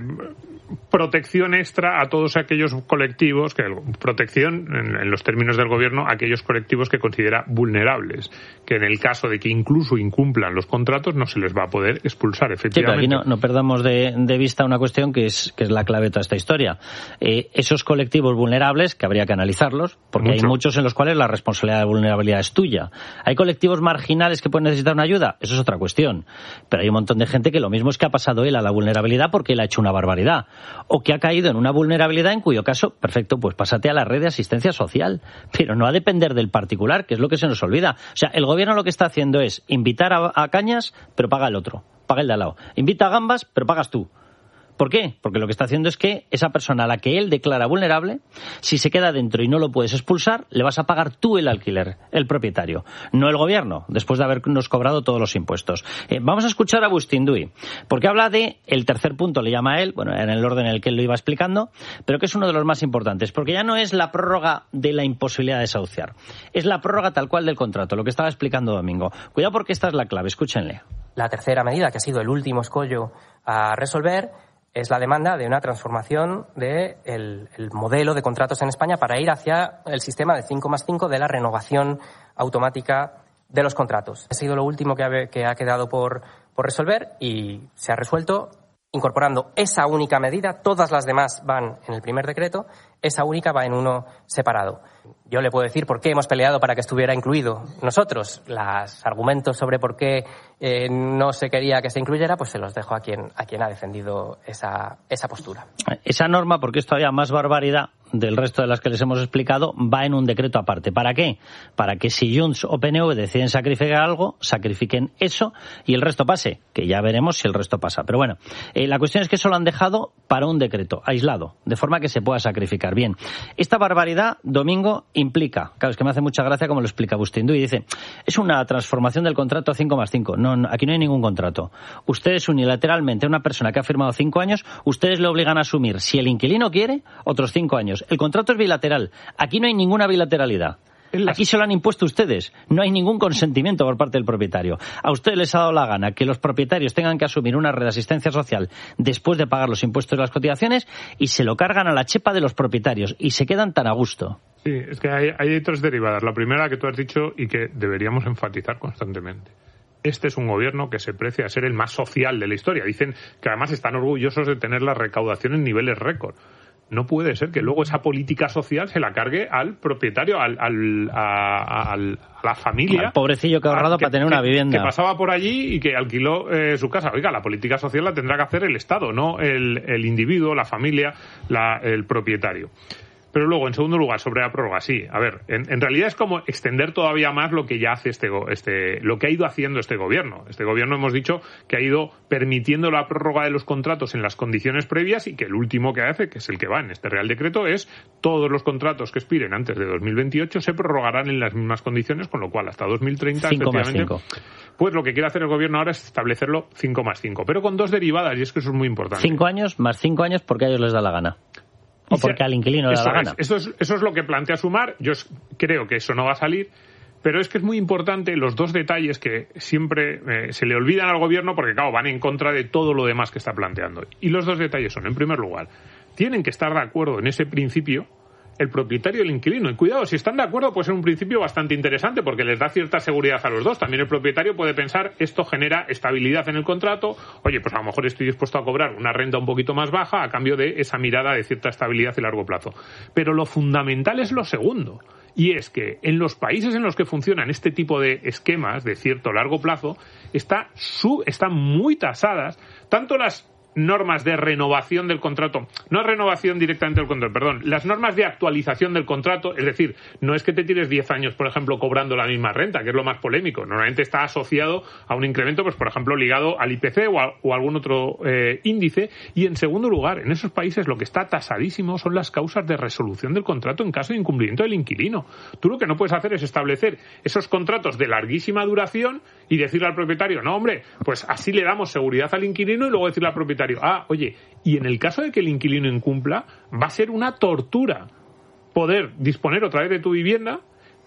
Speaker 21: protección extra a todos aquellos colectivos, que protección en, en los términos del gobierno, a aquellos colectivos que considera vulnerables, que en el caso de que incluso incumplan los contratos no se les va a poder expulsar, efectivamente.
Speaker 4: Sí, pero aquí no, no perdamos de, de vista una cuestión que es, que es la clave de toda esta historia. Eh, esos colectivos vulnerables, que habría que analizarlos, porque Mucho. hay muchos en los cuales la responsabilidad de vulnerabilidad es tuya. ¿Hay colectivos marginales que pueden necesitar una ayuda? Eso es otra cuestión. Pero hay un montón de gente que lo mismo es que ha pasado él a la vulnerabilidad porque él ha hecho una barbaridad. O que ha caído en una vulnerabilidad en cuyo caso, perfecto, pues pásate a la red de asistencia social. Pero no a depender del particular, que es lo que se nos olvida. O sea, el gobierno lo que está haciendo es invitar a, a cañas, pero paga el otro. Paga el de al lado. Invita a gambas, pero pagas tú. ¿Por qué? Porque lo que está haciendo es que esa persona a la que él declara vulnerable, si se queda dentro y no lo puedes expulsar, le vas a pagar tú el alquiler, el propietario, no el gobierno, después de habernos cobrado todos los impuestos. Eh, vamos a escuchar a Bustinduy, porque habla de el tercer punto, le llama a él, bueno, en el orden en el que él lo iba explicando, pero que es uno de los más importantes, porque ya no es la prórroga de la imposibilidad de desahuciar, es la prórroga tal cual del contrato, lo que estaba explicando Domingo. Cuidado porque esta es la clave, escúchenle.
Speaker 2: La tercera medida, que ha sido el último escollo a resolver, es la demanda de una transformación del de el modelo de contratos en España para ir hacia el sistema de cinco más cinco de la renovación automática de los contratos. Ha sido lo último que ha, que ha quedado por, por resolver y se ha resuelto incorporando esa única medida. Todas las demás van en el primer decreto, esa única va en uno separado. Yo le puedo decir por qué hemos peleado para que estuviera incluido nosotros. Los argumentos sobre por qué eh, no se quería que se incluyera, pues se los dejo a quien a quien ha defendido esa, esa postura.
Speaker 4: Esa norma, porque es todavía más barbaridad del resto de las que les hemos explicado, va en un decreto aparte. ¿Para qué? Para que si Junts o P N V deciden sacrificar algo, sacrifiquen eso y el resto pase, que ya veremos si el resto pasa. Pero bueno, eh, la cuestión es que eso lo han dejado para un decreto aislado, de forma que se pueda sacrificar. Bien, esta barbaridad, Domingo, implica, claro, es que me hace mucha gracia como lo explica Bustinduy, y dice, es una transformación del contrato a cinco más cinco. No, no, aquí no hay ningún contrato. Ustedes unilateralmente, una persona que ha firmado cinco años, ustedes le obligan a asumir, si el inquilino quiere, otros cinco años. El contrato es bilateral. Aquí no hay ninguna bilateralidad. Aquí se lo han impuesto ustedes. No hay ningún consentimiento por parte del propietario. A ustedes les ha dado la gana que los propietarios tengan que asumir una red de asistencia social después de pagar los impuestos y las cotizaciones y se lo cargan a la chepa de los propietarios y se quedan tan a gusto.
Speaker 21: Sí, es que hay, hay tres derivadas. La primera que tú has dicho y que deberíamos enfatizar constantemente. Este es un gobierno que se precia a ser el más social de la historia. Dicen que además están orgullosos de tener la recaudación en niveles récord. no puede ser que luego esa política social se la cargue al propietario, al, al, a, al, a la familia.
Speaker 4: Al pobrecillo que ha ahorrado
Speaker 21: que,
Speaker 4: para tener una
Speaker 21: que,
Speaker 4: vivienda.
Speaker 21: Que pasaba por allí y que alquiló eh, su casa. Oiga, la política social la tendrá que hacer el Estado, no el, el individuo, la familia, la, el propietario. Pero luego, en segundo lugar, sobre la prórroga, sí. A ver, en, en realidad es como extender todavía más lo que ya hace este, este, lo que ha ido haciendo este gobierno. Este gobierno hemos dicho que ha ido permitiendo la prórroga de los contratos en las condiciones previas y que el último que hace, que es el que va en este Real Decreto, es todos los contratos que expiren antes de dos mil veintiocho se prorrogarán en las mismas condiciones, con lo cual hasta dos mil treinta,
Speaker 4: cinco más cinco.
Speaker 21: Pues lo que quiere hacer el gobierno ahora es establecerlo cinco más cinco, pero con dos derivadas, y es que eso es muy importante.
Speaker 4: cinco años más cinco años porque a ellos les da la gana. O porque al inquilino le da la gana.
Speaker 21: Es, eso, es, eso es lo que plantea Sumar. Yo creo que eso no va a salir. Pero es que es muy importante los dos detalles que siempre eh, se le olvidan al gobierno porque, claro, van en contra de todo lo demás que está planteando. Y los dos detalles son, en primer lugar, tienen que estar de acuerdo en ese principio el propietario y el inquilino. Y cuidado, si están de acuerdo, puede ser un principio bastante interesante porque les da cierta seguridad a los dos. También el propietario puede pensar, esto genera estabilidad en el contrato. Oye, pues a lo mejor estoy dispuesto a cobrar una renta un poquito más baja a cambio de esa mirada de cierta estabilidad y largo plazo. Pero lo fundamental es lo segundo. Y es que en los países en los que funcionan este tipo de esquemas de cierto largo plazo, está sub, están muy tasadas tanto las normas de renovación del contrato, no renovación directamente del contrato, perdón, las normas de actualización del contrato, es decir, no es que te tires diez años, por ejemplo, cobrando la misma renta, que es lo más polémico, normalmente está asociado a un incremento, pues por ejemplo, ligado al I P C o a, o a algún otro eh, índice, y en segundo lugar, en esos países lo que está tasadísimo son las causas de resolución del contrato en caso de incumplimiento del inquilino. Tú lo que no puedes hacer es establecer esos contratos de larguísima duración y decirle al propietario, no hombre, pues así le damos seguridad al inquilino y luego decirle al propietario, ah, oye, y en el caso de que el inquilino incumpla, va a ser una tortura poder disponer otra vez de tu vivienda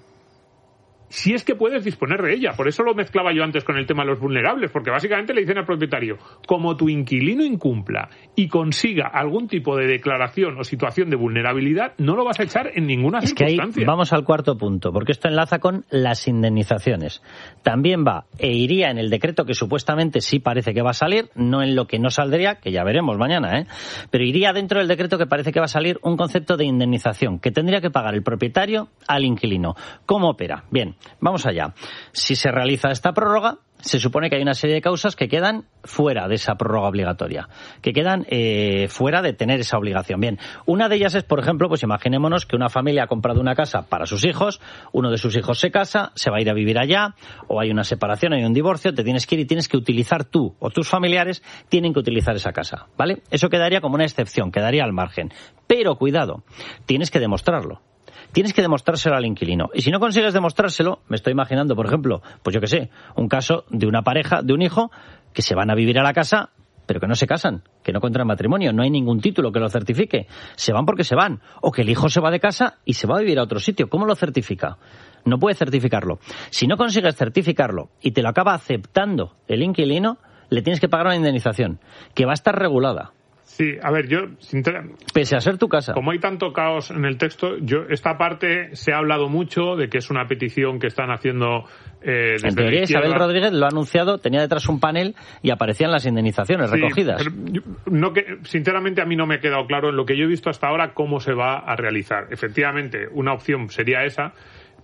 Speaker 21: si es que puedes disponer de ella. Por eso lo mezclaba yo antes con el tema de los vulnerables, porque básicamente le dicen al propietario, como tu inquilino incumpla y consiga algún tipo de declaración o situación de vulnerabilidad, no lo vas a echar en ninguna
Speaker 4: es
Speaker 21: circunstancia.
Speaker 4: Que ahí vamos al cuarto punto, porque esto enlaza con las indemnizaciones. También va, e iría en el decreto que supuestamente sí parece que va a salir, no en lo que no saldría, que ya veremos mañana, ¿eh? Pero iría dentro del decreto que parece que va a salir un concepto de indemnización que tendría que pagar el propietario al inquilino. ¿Cómo opera? Bien, vamos allá. Si se realiza esta prórroga, se supone que hay una serie de causas que quedan fuera de esa prórroga obligatoria, que quedan eh, fuera de tener esa obligación. Bien, una de ellas es, por ejemplo, pues imaginémonos que una familia ha comprado una casa para sus hijos, uno de sus hijos se casa, se va a ir a vivir allá, o hay una separación, hay un divorcio, te tienes que ir y tienes que utilizar tú o tus familiares tienen que utilizar esa casa, ¿vale? Eso quedaría como una excepción, quedaría al margen. Pero, cuidado, tienes que demostrarlo. Tienes que demostrárselo al inquilino. Y si no consigues demostrárselo, me estoy imaginando, por ejemplo, pues yo qué sé, un caso de una pareja, de un hijo, que se van a vivir a la casa, pero que no se casan, que no contraen matrimonio, no hay ningún título que lo certifique. Se van porque se van. O que el hijo se va de casa y se va a vivir a otro sitio. ¿Cómo lo certifica? No puede certificarlo. Si no consigues certificarlo y te lo acaba aceptando el inquilino, le tienes que pagar una indemnización, que va a estar regulada.
Speaker 21: Sí, a ver, yo... Sinceramente,
Speaker 4: pese a ser tu casa.
Speaker 21: Como hay tanto caos en el texto, yo esta parte se ha hablado mucho de que es una petición que están haciendo eh, desde
Speaker 4: en teoría,
Speaker 21: la izquierda.
Speaker 4: Isabel Rodríguez lo ha anunciado, tenía detrás un panel y aparecían las indemnizaciones
Speaker 21: sí,
Speaker 4: recogidas.
Speaker 21: Pero yo, no que, sinceramente, a mí no me ha quedado claro en lo que yo he visto hasta ahora cómo se va a realizar. Efectivamente, una opción sería esa.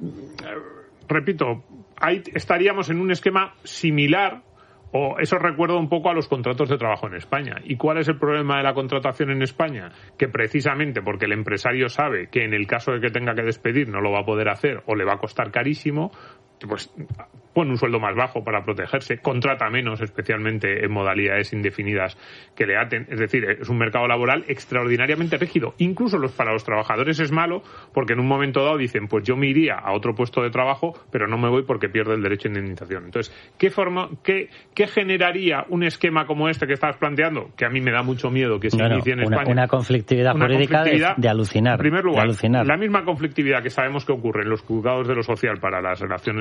Speaker 21: Repito, ahí estaríamos en un esquema similar. O eso recuerda un poco a los contratos de trabajo en España. ¿Y cuál es el problema de la contratación en España? Que precisamente porque el empresario sabe que en el caso de que tenga que despedir no lo va a poder hacer o le va a costar carísimo, pues pone un sueldo más bajo para protegerse, contrata menos, especialmente en modalidades indefinidas que le aten. Es decir, es un mercado laboral extraordinariamente rígido. Incluso los, para los trabajadores es malo porque en un momento dado dicen, pues yo me iría a otro puesto de trabajo, pero no me voy porque pierdo el derecho a indemnización. Entonces, ¿qué forma, qué, qué generaría un esquema como este que estás planteando? Que a mí me da mucho miedo que se
Speaker 4: bueno,
Speaker 21: inicie en
Speaker 4: una,
Speaker 21: España.
Speaker 4: Una conflictividad
Speaker 21: una
Speaker 4: jurídica
Speaker 21: conflictividad,
Speaker 4: de, de alucinar.
Speaker 21: En primer lugar,
Speaker 4: de alucinar.
Speaker 21: la misma conflictividad que sabemos que ocurre en los juzgados de lo social para las relaciones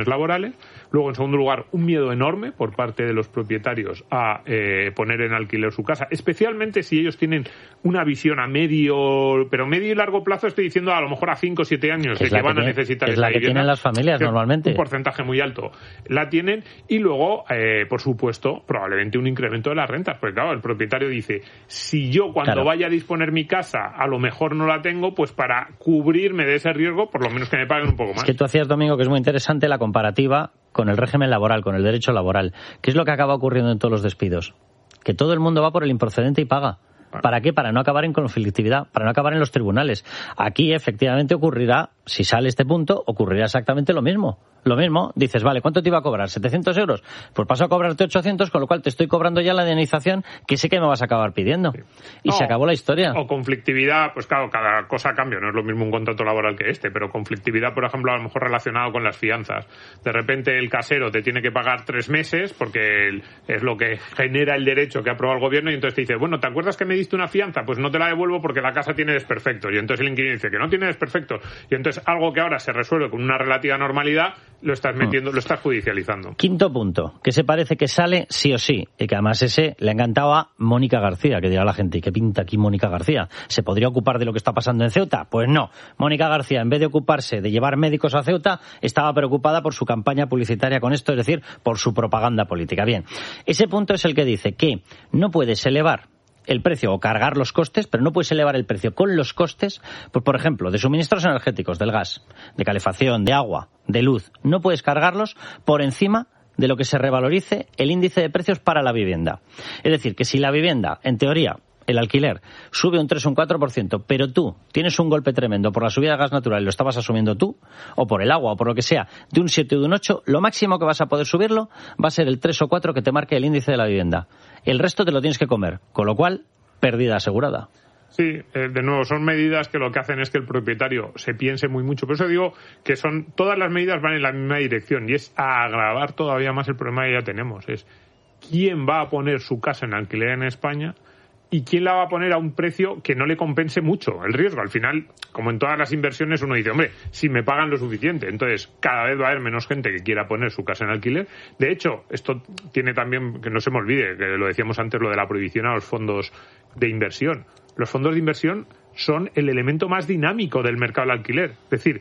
Speaker 21: laborales. Luego, en segundo lugar, un miedo enorme por parte de los propietarios a eh, poner en alquiler su casa, especialmente si ellos tienen una visión a medio, pero medio y largo plazo, estoy diciendo a lo mejor a cinco o siete años, de que, que van tiene, a necesitar
Speaker 4: es
Speaker 21: esa
Speaker 4: la que
Speaker 21: vivienda.
Speaker 4: Tienen las familias normalmente.
Speaker 21: Un porcentaje muy alto la tienen, y luego, eh, por supuesto, probablemente un incremento de las rentas, porque claro, el propietario dice, si yo cuando claro. vaya a disponer mi casa, a lo mejor no la tengo, pues para cubrirme de ese riesgo, por lo menos que me paguen un poco más.
Speaker 4: Es que tú hacías, Domingo, que es muy interesante la comparativa con el régimen laboral, con el derecho laboral. ¿Qué es lo que acaba ocurriendo en todos los despidos? Que todo el mundo va por el improcedente y paga. ¿Para qué? Para no acabar en conflictividad, para no acabar en los tribunales. Aquí, efectivamente, ocurrirá, si sale este punto, ocurrirá exactamente lo mismo. Lo mismo, dices, vale, ¿cuánto te iba a cobrar? ¿setecientos euros? Pues paso a cobrarte ochocientos, con lo cual te estoy cobrando ya la indemnización que sé que me vas a acabar pidiendo. Sí. Y no, se acabó la historia.
Speaker 21: O conflictividad, pues claro, cada cosa cambia, no es lo mismo un contrato laboral que este, pero conflictividad, por ejemplo, a lo mejor relacionado con las fianzas. De repente el casero te tiene que pagar tres meses porque es lo que genera el derecho que ha aprobado el gobierno, y entonces te dice, bueno, ¿te acuerdas que me diste una fianza? Pues no te la devuelvo porque la casa tiene desperfectos. Y entonces el inquilino dice que no tiene desperfectos. Y entonces algo que ahora se resuelve con una relativa normalidad, lo estás metiendo, lo estás judicializando.
Speaker 4: Quinto punto, que se parece que sale sí o sí, y que además ese le ha encantado a Mónica García, que dirá la gente, ¿y qué pinta aquí Mónica García? ¿Se podría ocupar de lo que está pasando en Ceuta? Pues no. Mónica García, en vez de ocuparse de llevar médicos a Ceuta, estaba preocupada por su campaña publicitaria con esto, es decir, por su propaganda política. Bien, ese punto es el que dice que no puedes elevar el precio o cargar los costes, pero no puedes elevar el precio con los costes, pues por ejemplo, de suministros energéticos, del gas, de calefacción, de agua, de luz. No puedes cargarlos por encima de lo que se revalorice el índice de precios para la vivienda. Es decir, que si la vivienda, en teoría, el alquiler sube un tres o un cuatro por ciento, pero tú tienes un golpe tremendo por la subida del gas natural y lo estabas asumiendo tú, o por el agua, o por lo que sea, de un siete o de un ocho, lo máximo que vas a poder subirlo va a ser el tres o cuatro que te marque el índice de la vivienda. El resto te lo tienes que comer, con lo cual, pérdida asegurada.
Speaker 21: Sí, eh, de nuevo, son medidas que lo que hacen es que el propietario se piense muy mucho. Por eso digo que son todas las medidas van en la misma dirección, y es a agravar todavía más el problema que ya tenemos. Es quién va a poner su casa en alquiler en España y quién la va a poner a un precio que no le compense mucho el riesgo. Al final, como en todas las inversiones, uno dice, hombre, si me pagan lo suficiente, entonces cada vez va a haber menos gente que quiera poner su casa en alquiler. De hecho, esto tiene también, que no se me olvide, que lo decíamos antes, lo de la prohibición a los fondos de inversión. Los fondos de inversión son el elemento más dinámico del mercado del alquiler. Es decir,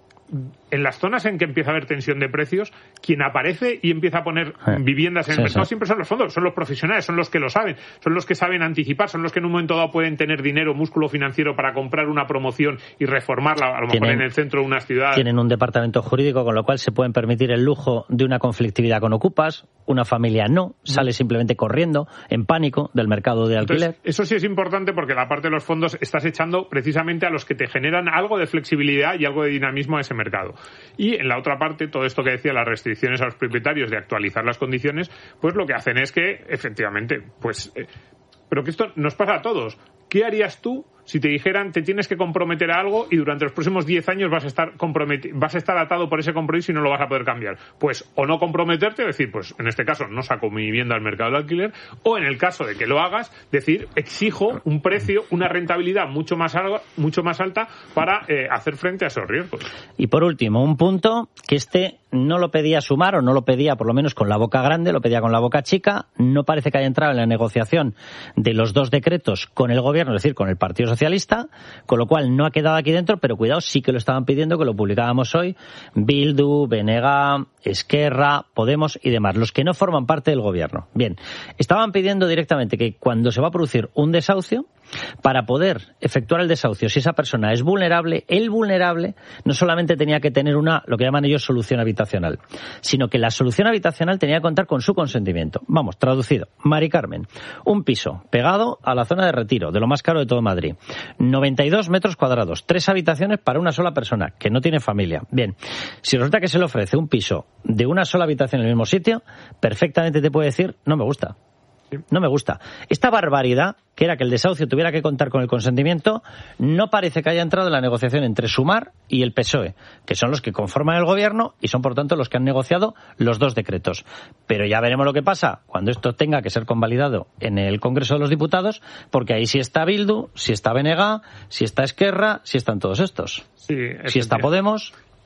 Speaker 21: en las zonas en que empieza a haber tensión de precios, quien aparece y empieza a poner viviendas en el sí, mercado sí. siempre son los fondos, son los profesionales, son los que lo saben, son los que saben anticipar, son los que en un momento dado pueden tener dinero, músculo financiero para comprar una promoción y reformarla, a lo
Speaker 4: tienen,
Speaker 21: mejor en el centro de una ciudad.
Speaker 4: Tienen un departamento jurídico, con lo cual se pueden permitir el lujo de una conflictividad con ocupas, una familia no, sale simplemente corriendo, en pánico, del mercado de alquiler.
Speaker 21: Entonces, eso sí es importante, porque la parte de los fondos estás echando precisamente a los que te generan algo de flexibilidad y algo de dinamismo a ese mercado. Y en la otra parte, todo esto que decía, las restricciones a los propietarios de actualizar las condiciones, pues lo que hacen es que, efectivamente, pues... Eh, pero que esto nos pasa a todos. ¿Qué harías tú si te dijeran te tienes que comprometer a algo y durante los próximos diez años vas a estar comprometi- vas a estar atado por ese compromiso y no lo vas a poder cambiar? Pues o no comprometerte, decir, pues en este caso no saco mi vivienda al mercado de alquiler, o en el caso de que lo hagas, decir, exijo un precio, una rentabilidad mucho más alta, mucho más alta para eh, hacer frente a esos riesgos.
Speaker 4: Y por último, un punto que este no lo pedía sumar, o no lo pedía por lo menos con la boca grande, lo pedía con la boca chica, no parece que haya entrado en la negociación de los dos decretos con el gobierno, es decir, con el Partido Socialista, con lo cual no ha quedado aquí dentro, pero cuidado, sí que lo estaban pidiendo, que lo publicábamos hoy, Bildu, B N G, Esquerra, Podemos y demás, los que no forman parte del gobierno. Bien, estaban pidiendo directamente que cuando se va a producir un desahucio, para poder efectuar el desahucio, si esa persona es vulnerable, el vulnerable no solamente tenía que tener una, lo que llaman ellos, solución habitacional, sino que la solución habitacional tenía que contar con su consentimiento. Vamos, traducido, Mari Carmen, un piso pegado a la zona de Retiro, de lo más caro de todo Madrid, noventa y dos metros cuadrados, tres habitaciones para una sola persona, que no tiene familia. Bien, si resulta que se le ofrece un piso de una sola habitación en el mismo sitio, perfectamente te puede decir, no me gusta. No me gusta. Esta barbaridad, que era que el desahucio tuviera que contar con el consentimiento, no parece que haya entrado en la negociación entre Sumar y el P S O E, que son los que conforman el gobierno y son, por tanto, los que han negociado los dos decretos. Pero ya veremos lo que pasa cuando esto tenga que ser convalidado en el Congreso de los Diputados, porque ahí sí está Bildu, sí está B N G, sí está Esquerra, sí están todos estos.
Speaker 21: Sí,
Speaker 4: si está Podemos...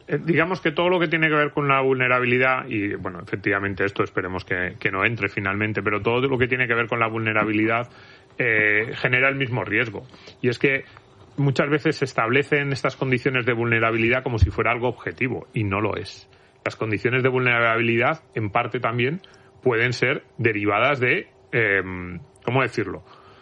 Speaker 21: eh, digamos que todo lo que tiene que ver con la vulnerabilidad, y bueno, efectivamente esto esperemos que, que no entre finalmente, pero todo lo que tiene que ver con la vulnerabilidad eh, genera el mismo riesgo. Y es que muchas veces se establecen estas condiciones de vulnerabilidad como si fuera algo objetivo, y no lo es. Las condiciones de vulnerabilidad, en parte también, pueden ser derivadas de, eh, ¿cómo decirlo?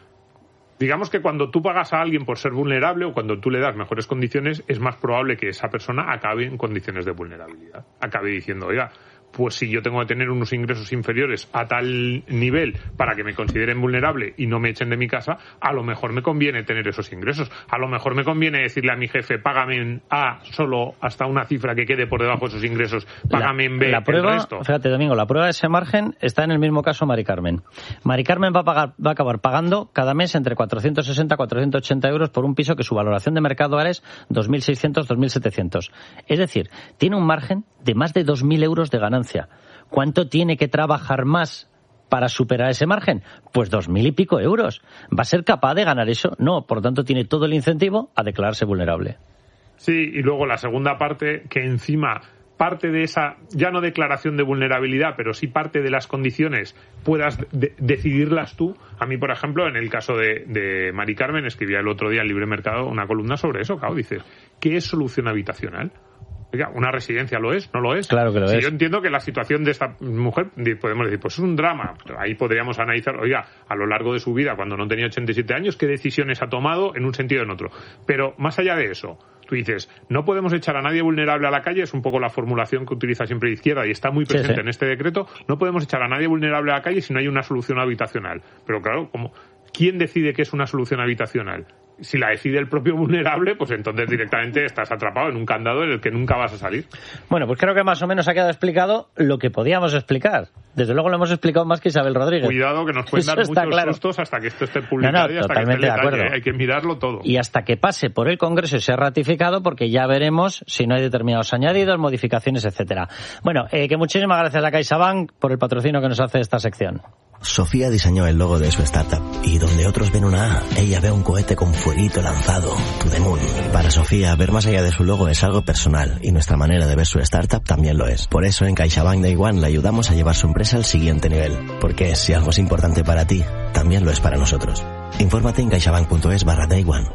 Speaker 21: Digamos que cuando tú pagas a alguien por ser vulnerable o cuando tú le das mejores condiciones, es más probable que esa persona acabe en condiciones de vulnerabilidad. Acabe diciendo, oiga, pues si yo tengo que tener unos ingresos inferiores a tal nivel para que me consideren vulnerable y no me echen de mi casa, a lo mejor me conviene tener esos ingresos. A lo mejor me conviene decirle a mi jefe, págame en A solo hasta una cifra que quede por debajo de esos ingresos, págame
Speaker 4: la,
Speaker 21: en B
Speaker 4: la prueba,
Speaker 21: el resto.
Speaker 4: Fíjate, Domingo, la prueba de ese margen está en el mismo caso Mari Carmen. Mari Carmen va a, pagar, va a acabar pagando cada mes entre cuatrocientos sesenta a cuatrocientos ochenta euros por un piso que su valoración de mercado ahora es dos mil seiscientos a dos mil setecientos. Es decir, tiene un margen de más de dos mil euros de ganancia. ¿Cuánto tiene que trabajar más para superar ese margen? Pues dos mil y pico euros. ¿Va a ser capaz de ganar eso? No, por lo tanto tiene todo el incentivo a declararse vulnerable.
Speaker 21: Sí, y luego la segunda parte, que encima parte de esa, ya no declaración de vulnerabilidad, pero sí parte de las condiciones, puedas de- decidirlas tú. A mí, por ejemplo, en el caso de, de Mari Carmen, escribía el otro día en Libre Mercado una columna sobre eso, claro, dices, ¿qué es solución habitacional? Oiga, ¿una residencia lo es? ¿No lo es?
Speaker 4: Claro que lo
Speaker 21: si
Speaker 4: es.
Speaker 21: Yo entiendo que la situación de esta mujer, podemos decir, pues es un drama. Ahí podríamos analizar, oiga, a lo largo de su vida, cuando no tenía ochenta y siete años, qué decisiones ha tomado en un sentido o en otro. Pero más allá de eso, tú dices, no podemos echar a nadie vulnerable a la calle, es un poco la formulación que utiliza siempre la izquierda y está muy presente
Speaker 4: sí, sí.
Speaker 21: en este decreto, no podemos echar a nadie vulnerable a la calle si no hay una solución habitacional. Pero claro, como ¿quién decide qué es una solución habitacional? Si la decide el propio vulnerable, pues entonces directamente estás atrapado en un candado en el que nunca vas a salir.
Speaker 4: Bueno, pues creo que más o menos ha quedado explicado lo que podíamos explicar. Desde luego lo hemos explicado más que Isabel Rodríguez.
Speaker 21: Cuidado, que nos pueden dar muchos
Speaker 4: claro.
Speaker 21: sustos hasta que esto esté publicado.
Speaker 4: No, no,
Speaker 21: y hasta
Speaker 4: totalmente
Speaker 21: que esté
Speaker 4: de acuerdo.
Speaker 21: Hay que mirarlo todo.
Speaker 4: Y hasta que pase por el Congreso y sea ratificado, porque ya veremos si no hay determinados añadidos, modificaciones, etcétera. Bueno, eh, que muchísimas gracias a CaixaBank por el patrocinio que nos hace esta sección.
Speaker 1: Sofía diseñó el logo de su startup y donde otros ven una A, ella ve un cohete con fueguito lanzado, to the moon. Para Sofía, ver más allá de su logo es algo personal y nuestra manera de ver su startup también lo es. Por eso en CaixaBank Day One le ayudamos a llevar su empresa al siguiente nivel. Porque si algo es importante para ti, también lo es para nosotros. Infórmate en caixabank.es barra Day One.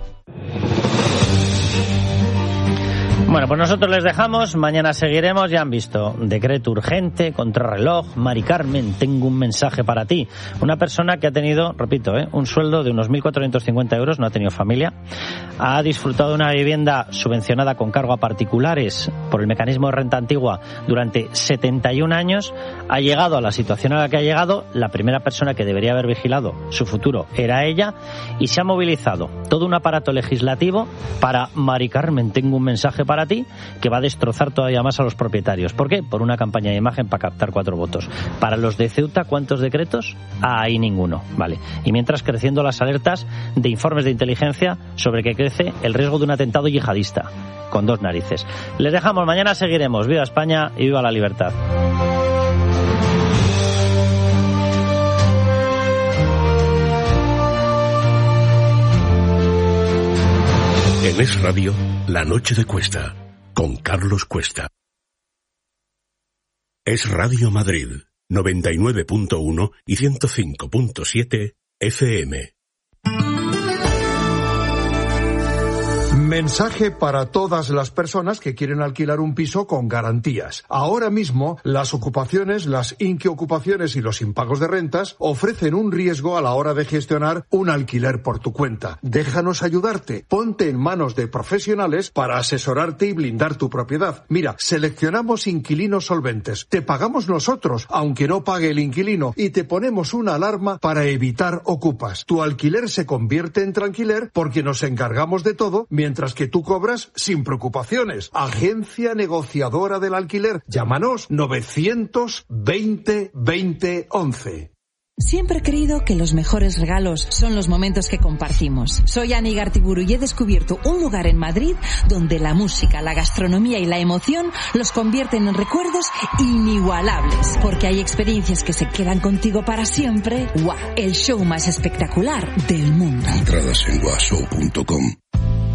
Speaker 4: Bueno, pues nosotros les dejamos, mañana seguiremos, ya han visto, decreto urgente, contrarreloj, Mari Carmen, tengo un mensaje para ti. Una persona que ha tenido, repito, ¿eh? un sueldo de unos mil cuatrocientos cincuenta euros, no ha tenido familia, ha disfrutado de una vivienda subvencionada con cargo a particulares por el mecanismo de renta antigua durante setenta y un años, ha llegado a la situación a la que ha llegado, la primera persona que debería haber vigilado su futuro era ella, y se ha movilizado todo un aparato legislativo para Mari Carmen, tengo un mensaje para ti, que va a destrozar todavía más a los propietarios. ¿Por qué? Por una campaña de imagen para captar cuatro votos. Para los de Ceuta, ¿cuántos decretos? Ahí ninguno, vale. Y mientras creciendo las alertas de informes de inteligencia sobre que crece el riesgo de un atentado yihadista, con dos narices. Les dejamos, mañana seguiremos. Viva España y viva la libertad.
Speaker 8: En Es Radio, La Noche de Cuesta, con Carlos Cuesta. Es Radio Madrid, noventa y nueve punto uno y ciento cinco punto siete F M.
Speaker 12: Mensaje para todas las personas que quieren alquilar un piso con garantías. Ahora mismo, las ocupaciones, las inquiocupaciones y los impagos de rentas ofrecen un riesgo a la hora de gestionar un alquiler por tu cuenta. Déjanos ayudarte. Ponte en manos de profesionales para asesorarte y blindar tu propiedad. Mira, seleccionamos inquilinos solventes. Te pagamos nosotros, aunque no pague el inquilino, y te ponemos una alarma para evitar ocupas. Tu alquiler se convierte en tranquiler porque nos encargamos de todo, mientras que tú cobras sin preocupaciones. Agencia negociadora del alquiler. Llámanos novecientos veinte veinte once.
Speaker 3: Siempre he creído que los mejores regalos son los momentos que compartimos. Soy Ani Gartiburu y he descubierto un lugar en Madrid donde la música, la gastronomía y la emoción los convierten en recuerdos inigualables. Porque hay experiencias que se quedan contigo para siempre. ¡Guau! El show más espectacular del mundo.
Speaker 16: Entradas en guashow punto com.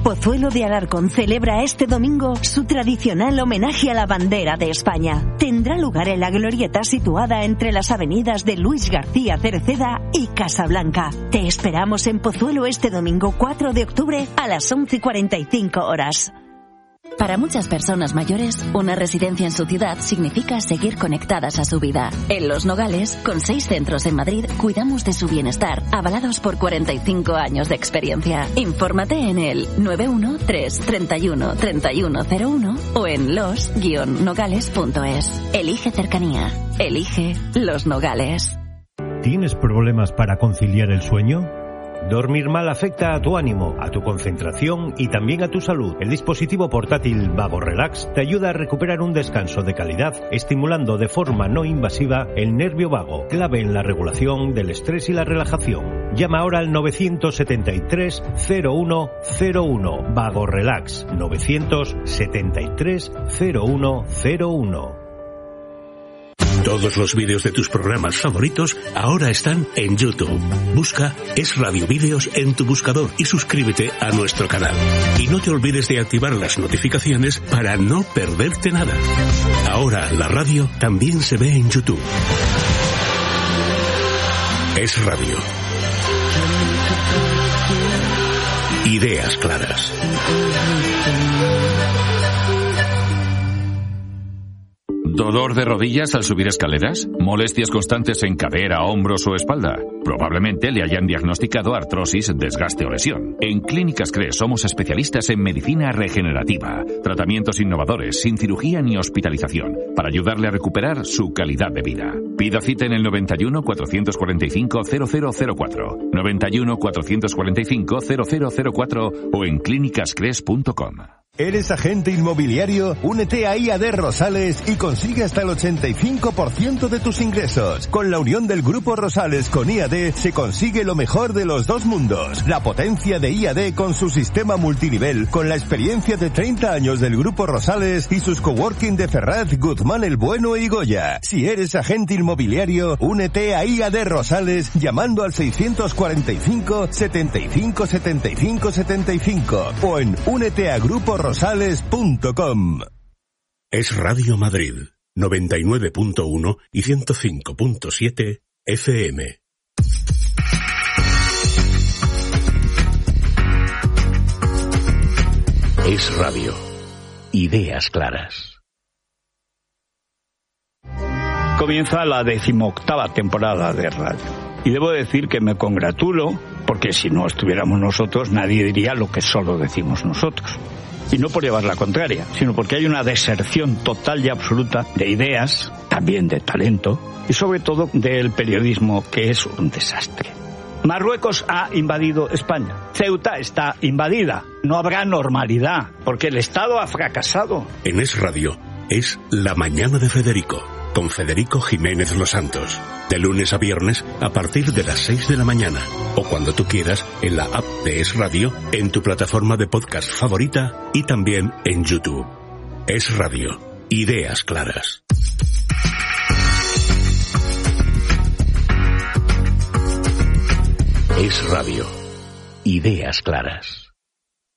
Speaker 6: Pozuelo de Alarcón celebra este domingo su tradicional homenaje a la bandera de España. Tendrá lugar en la glorieta situada entre las avenidas de Luis García Cereceda y Casablanca. Te esperamos en Pozuelo este domingo cuatro de octubre a las once y cuarenta y cinco horas.
Speaker 7: Para muchas personas mayores, una residencia en su ciudad significa seguir conectadas a su vida. En Los Nogales, con seis centros en Madrid, cuidamos de su bienestar, avalados por cuarenta y cinco años de experiencia. Infórmate en el nueve uno tres, treinta y uno, treinta y uno cero uno o en los guion nogales punto es. Elige cercanía. Elige Los Nogales.
Speaker 23: ¿Tienes problemas para conciliar el sueño? Dormir mal afecta a tu ánimo, a tu concentración y también a tu salud. El dispositivo portátil Vago Relax te ayuda a recuperar un descanso de calidad, estimulando de forma no invasiva el nervio vago, clave en la regulación del estrés y la relajación. Llama ahora al nueve siete tres, cero uno cero uno. Vago Relax, nueve siete tres, cero uno cero uno.
Speaker 8: Todos los vídeos de tus programas favoritos ahora están en YouTube. Busca Es Radio Vídeos en tu buscador y suscríbete a nuestro canal. Y no te olvides de activar las notificaciones para no perderte nada. Ahora la radio también se ve en YouTube. Es Radio. Ideas claras.
Speaker 24: ¿Dolor de rodillas al subir escaleras? ¿Molestias constantes en cadera, hombros o espalda? Probablemente le hayan diagnosticado artrosis, desgaste o lesión. En Clínicas CRES somos especialistas en medicina regenerativa, tratamientos innovadores, sin cirugía ni hospitalización, para ayudarle a recuperar su calidad de vida. Pida cita en el noventa y uno, cuatrocientos cuarenta y cinco, cero cero cero cuatro, noventa y uno, cuatrocientos cuarenta y cinco, cero cero cero cuatro o en clínicas cres punto com.
Speaker 25: ¿Eres agente inmobiliario? Únete a I A D Rosales y consigue hasta el ochenta y cinco por ciento de tus ingresos. Con la unión del Grupo Rosales con I A D se consigue lo mejor de los dos mundos. La potencia de I A D con su sistema multinivel, con la experiencia de treinta años del Grupo Rosales y sus coworking de Ferraz, Guzmán el Bueno y Goya. Si eres agente inmobiliario, únete a I A D Rosales llamando al seiscientos cuarenta y cinco, setenta y cinco, setenta y cinco, setenta y cinco o en únete a grupo rosales punto com.
Speaker 8: Es Radio Madrid, noventa y nueve punto uno y ciento cinco punto siete F M. Es Radio. Ideas claras.
Speaker 26: Comienza la decimoctava temporada de radio. Y debo decir que me congratulo, porque si no estuviéramos nosotros, nadie diría lo que solo decimos nosotros. Y no por llevar la contraria, sino porque hay una deserción total y absoluta de ideas, también de talento, y sobre todo del periodismo, que es un desastre. Marruecos ha invadido España. Ceuta está invadida. No habrá normalidad, porque el Estado ha fracasado.
Speaker 8: En Es Radio es La Mañana de Federico, con Federico Jiménez Los Santos. De lunes a viernes a partir de las seis de la mañana. O cuando tú quieras en la app de Es Radio, en tu plataforma de podcast favorita y también en YouTube. Es Radio. Ideas claras. Es Radio. Ideas claras.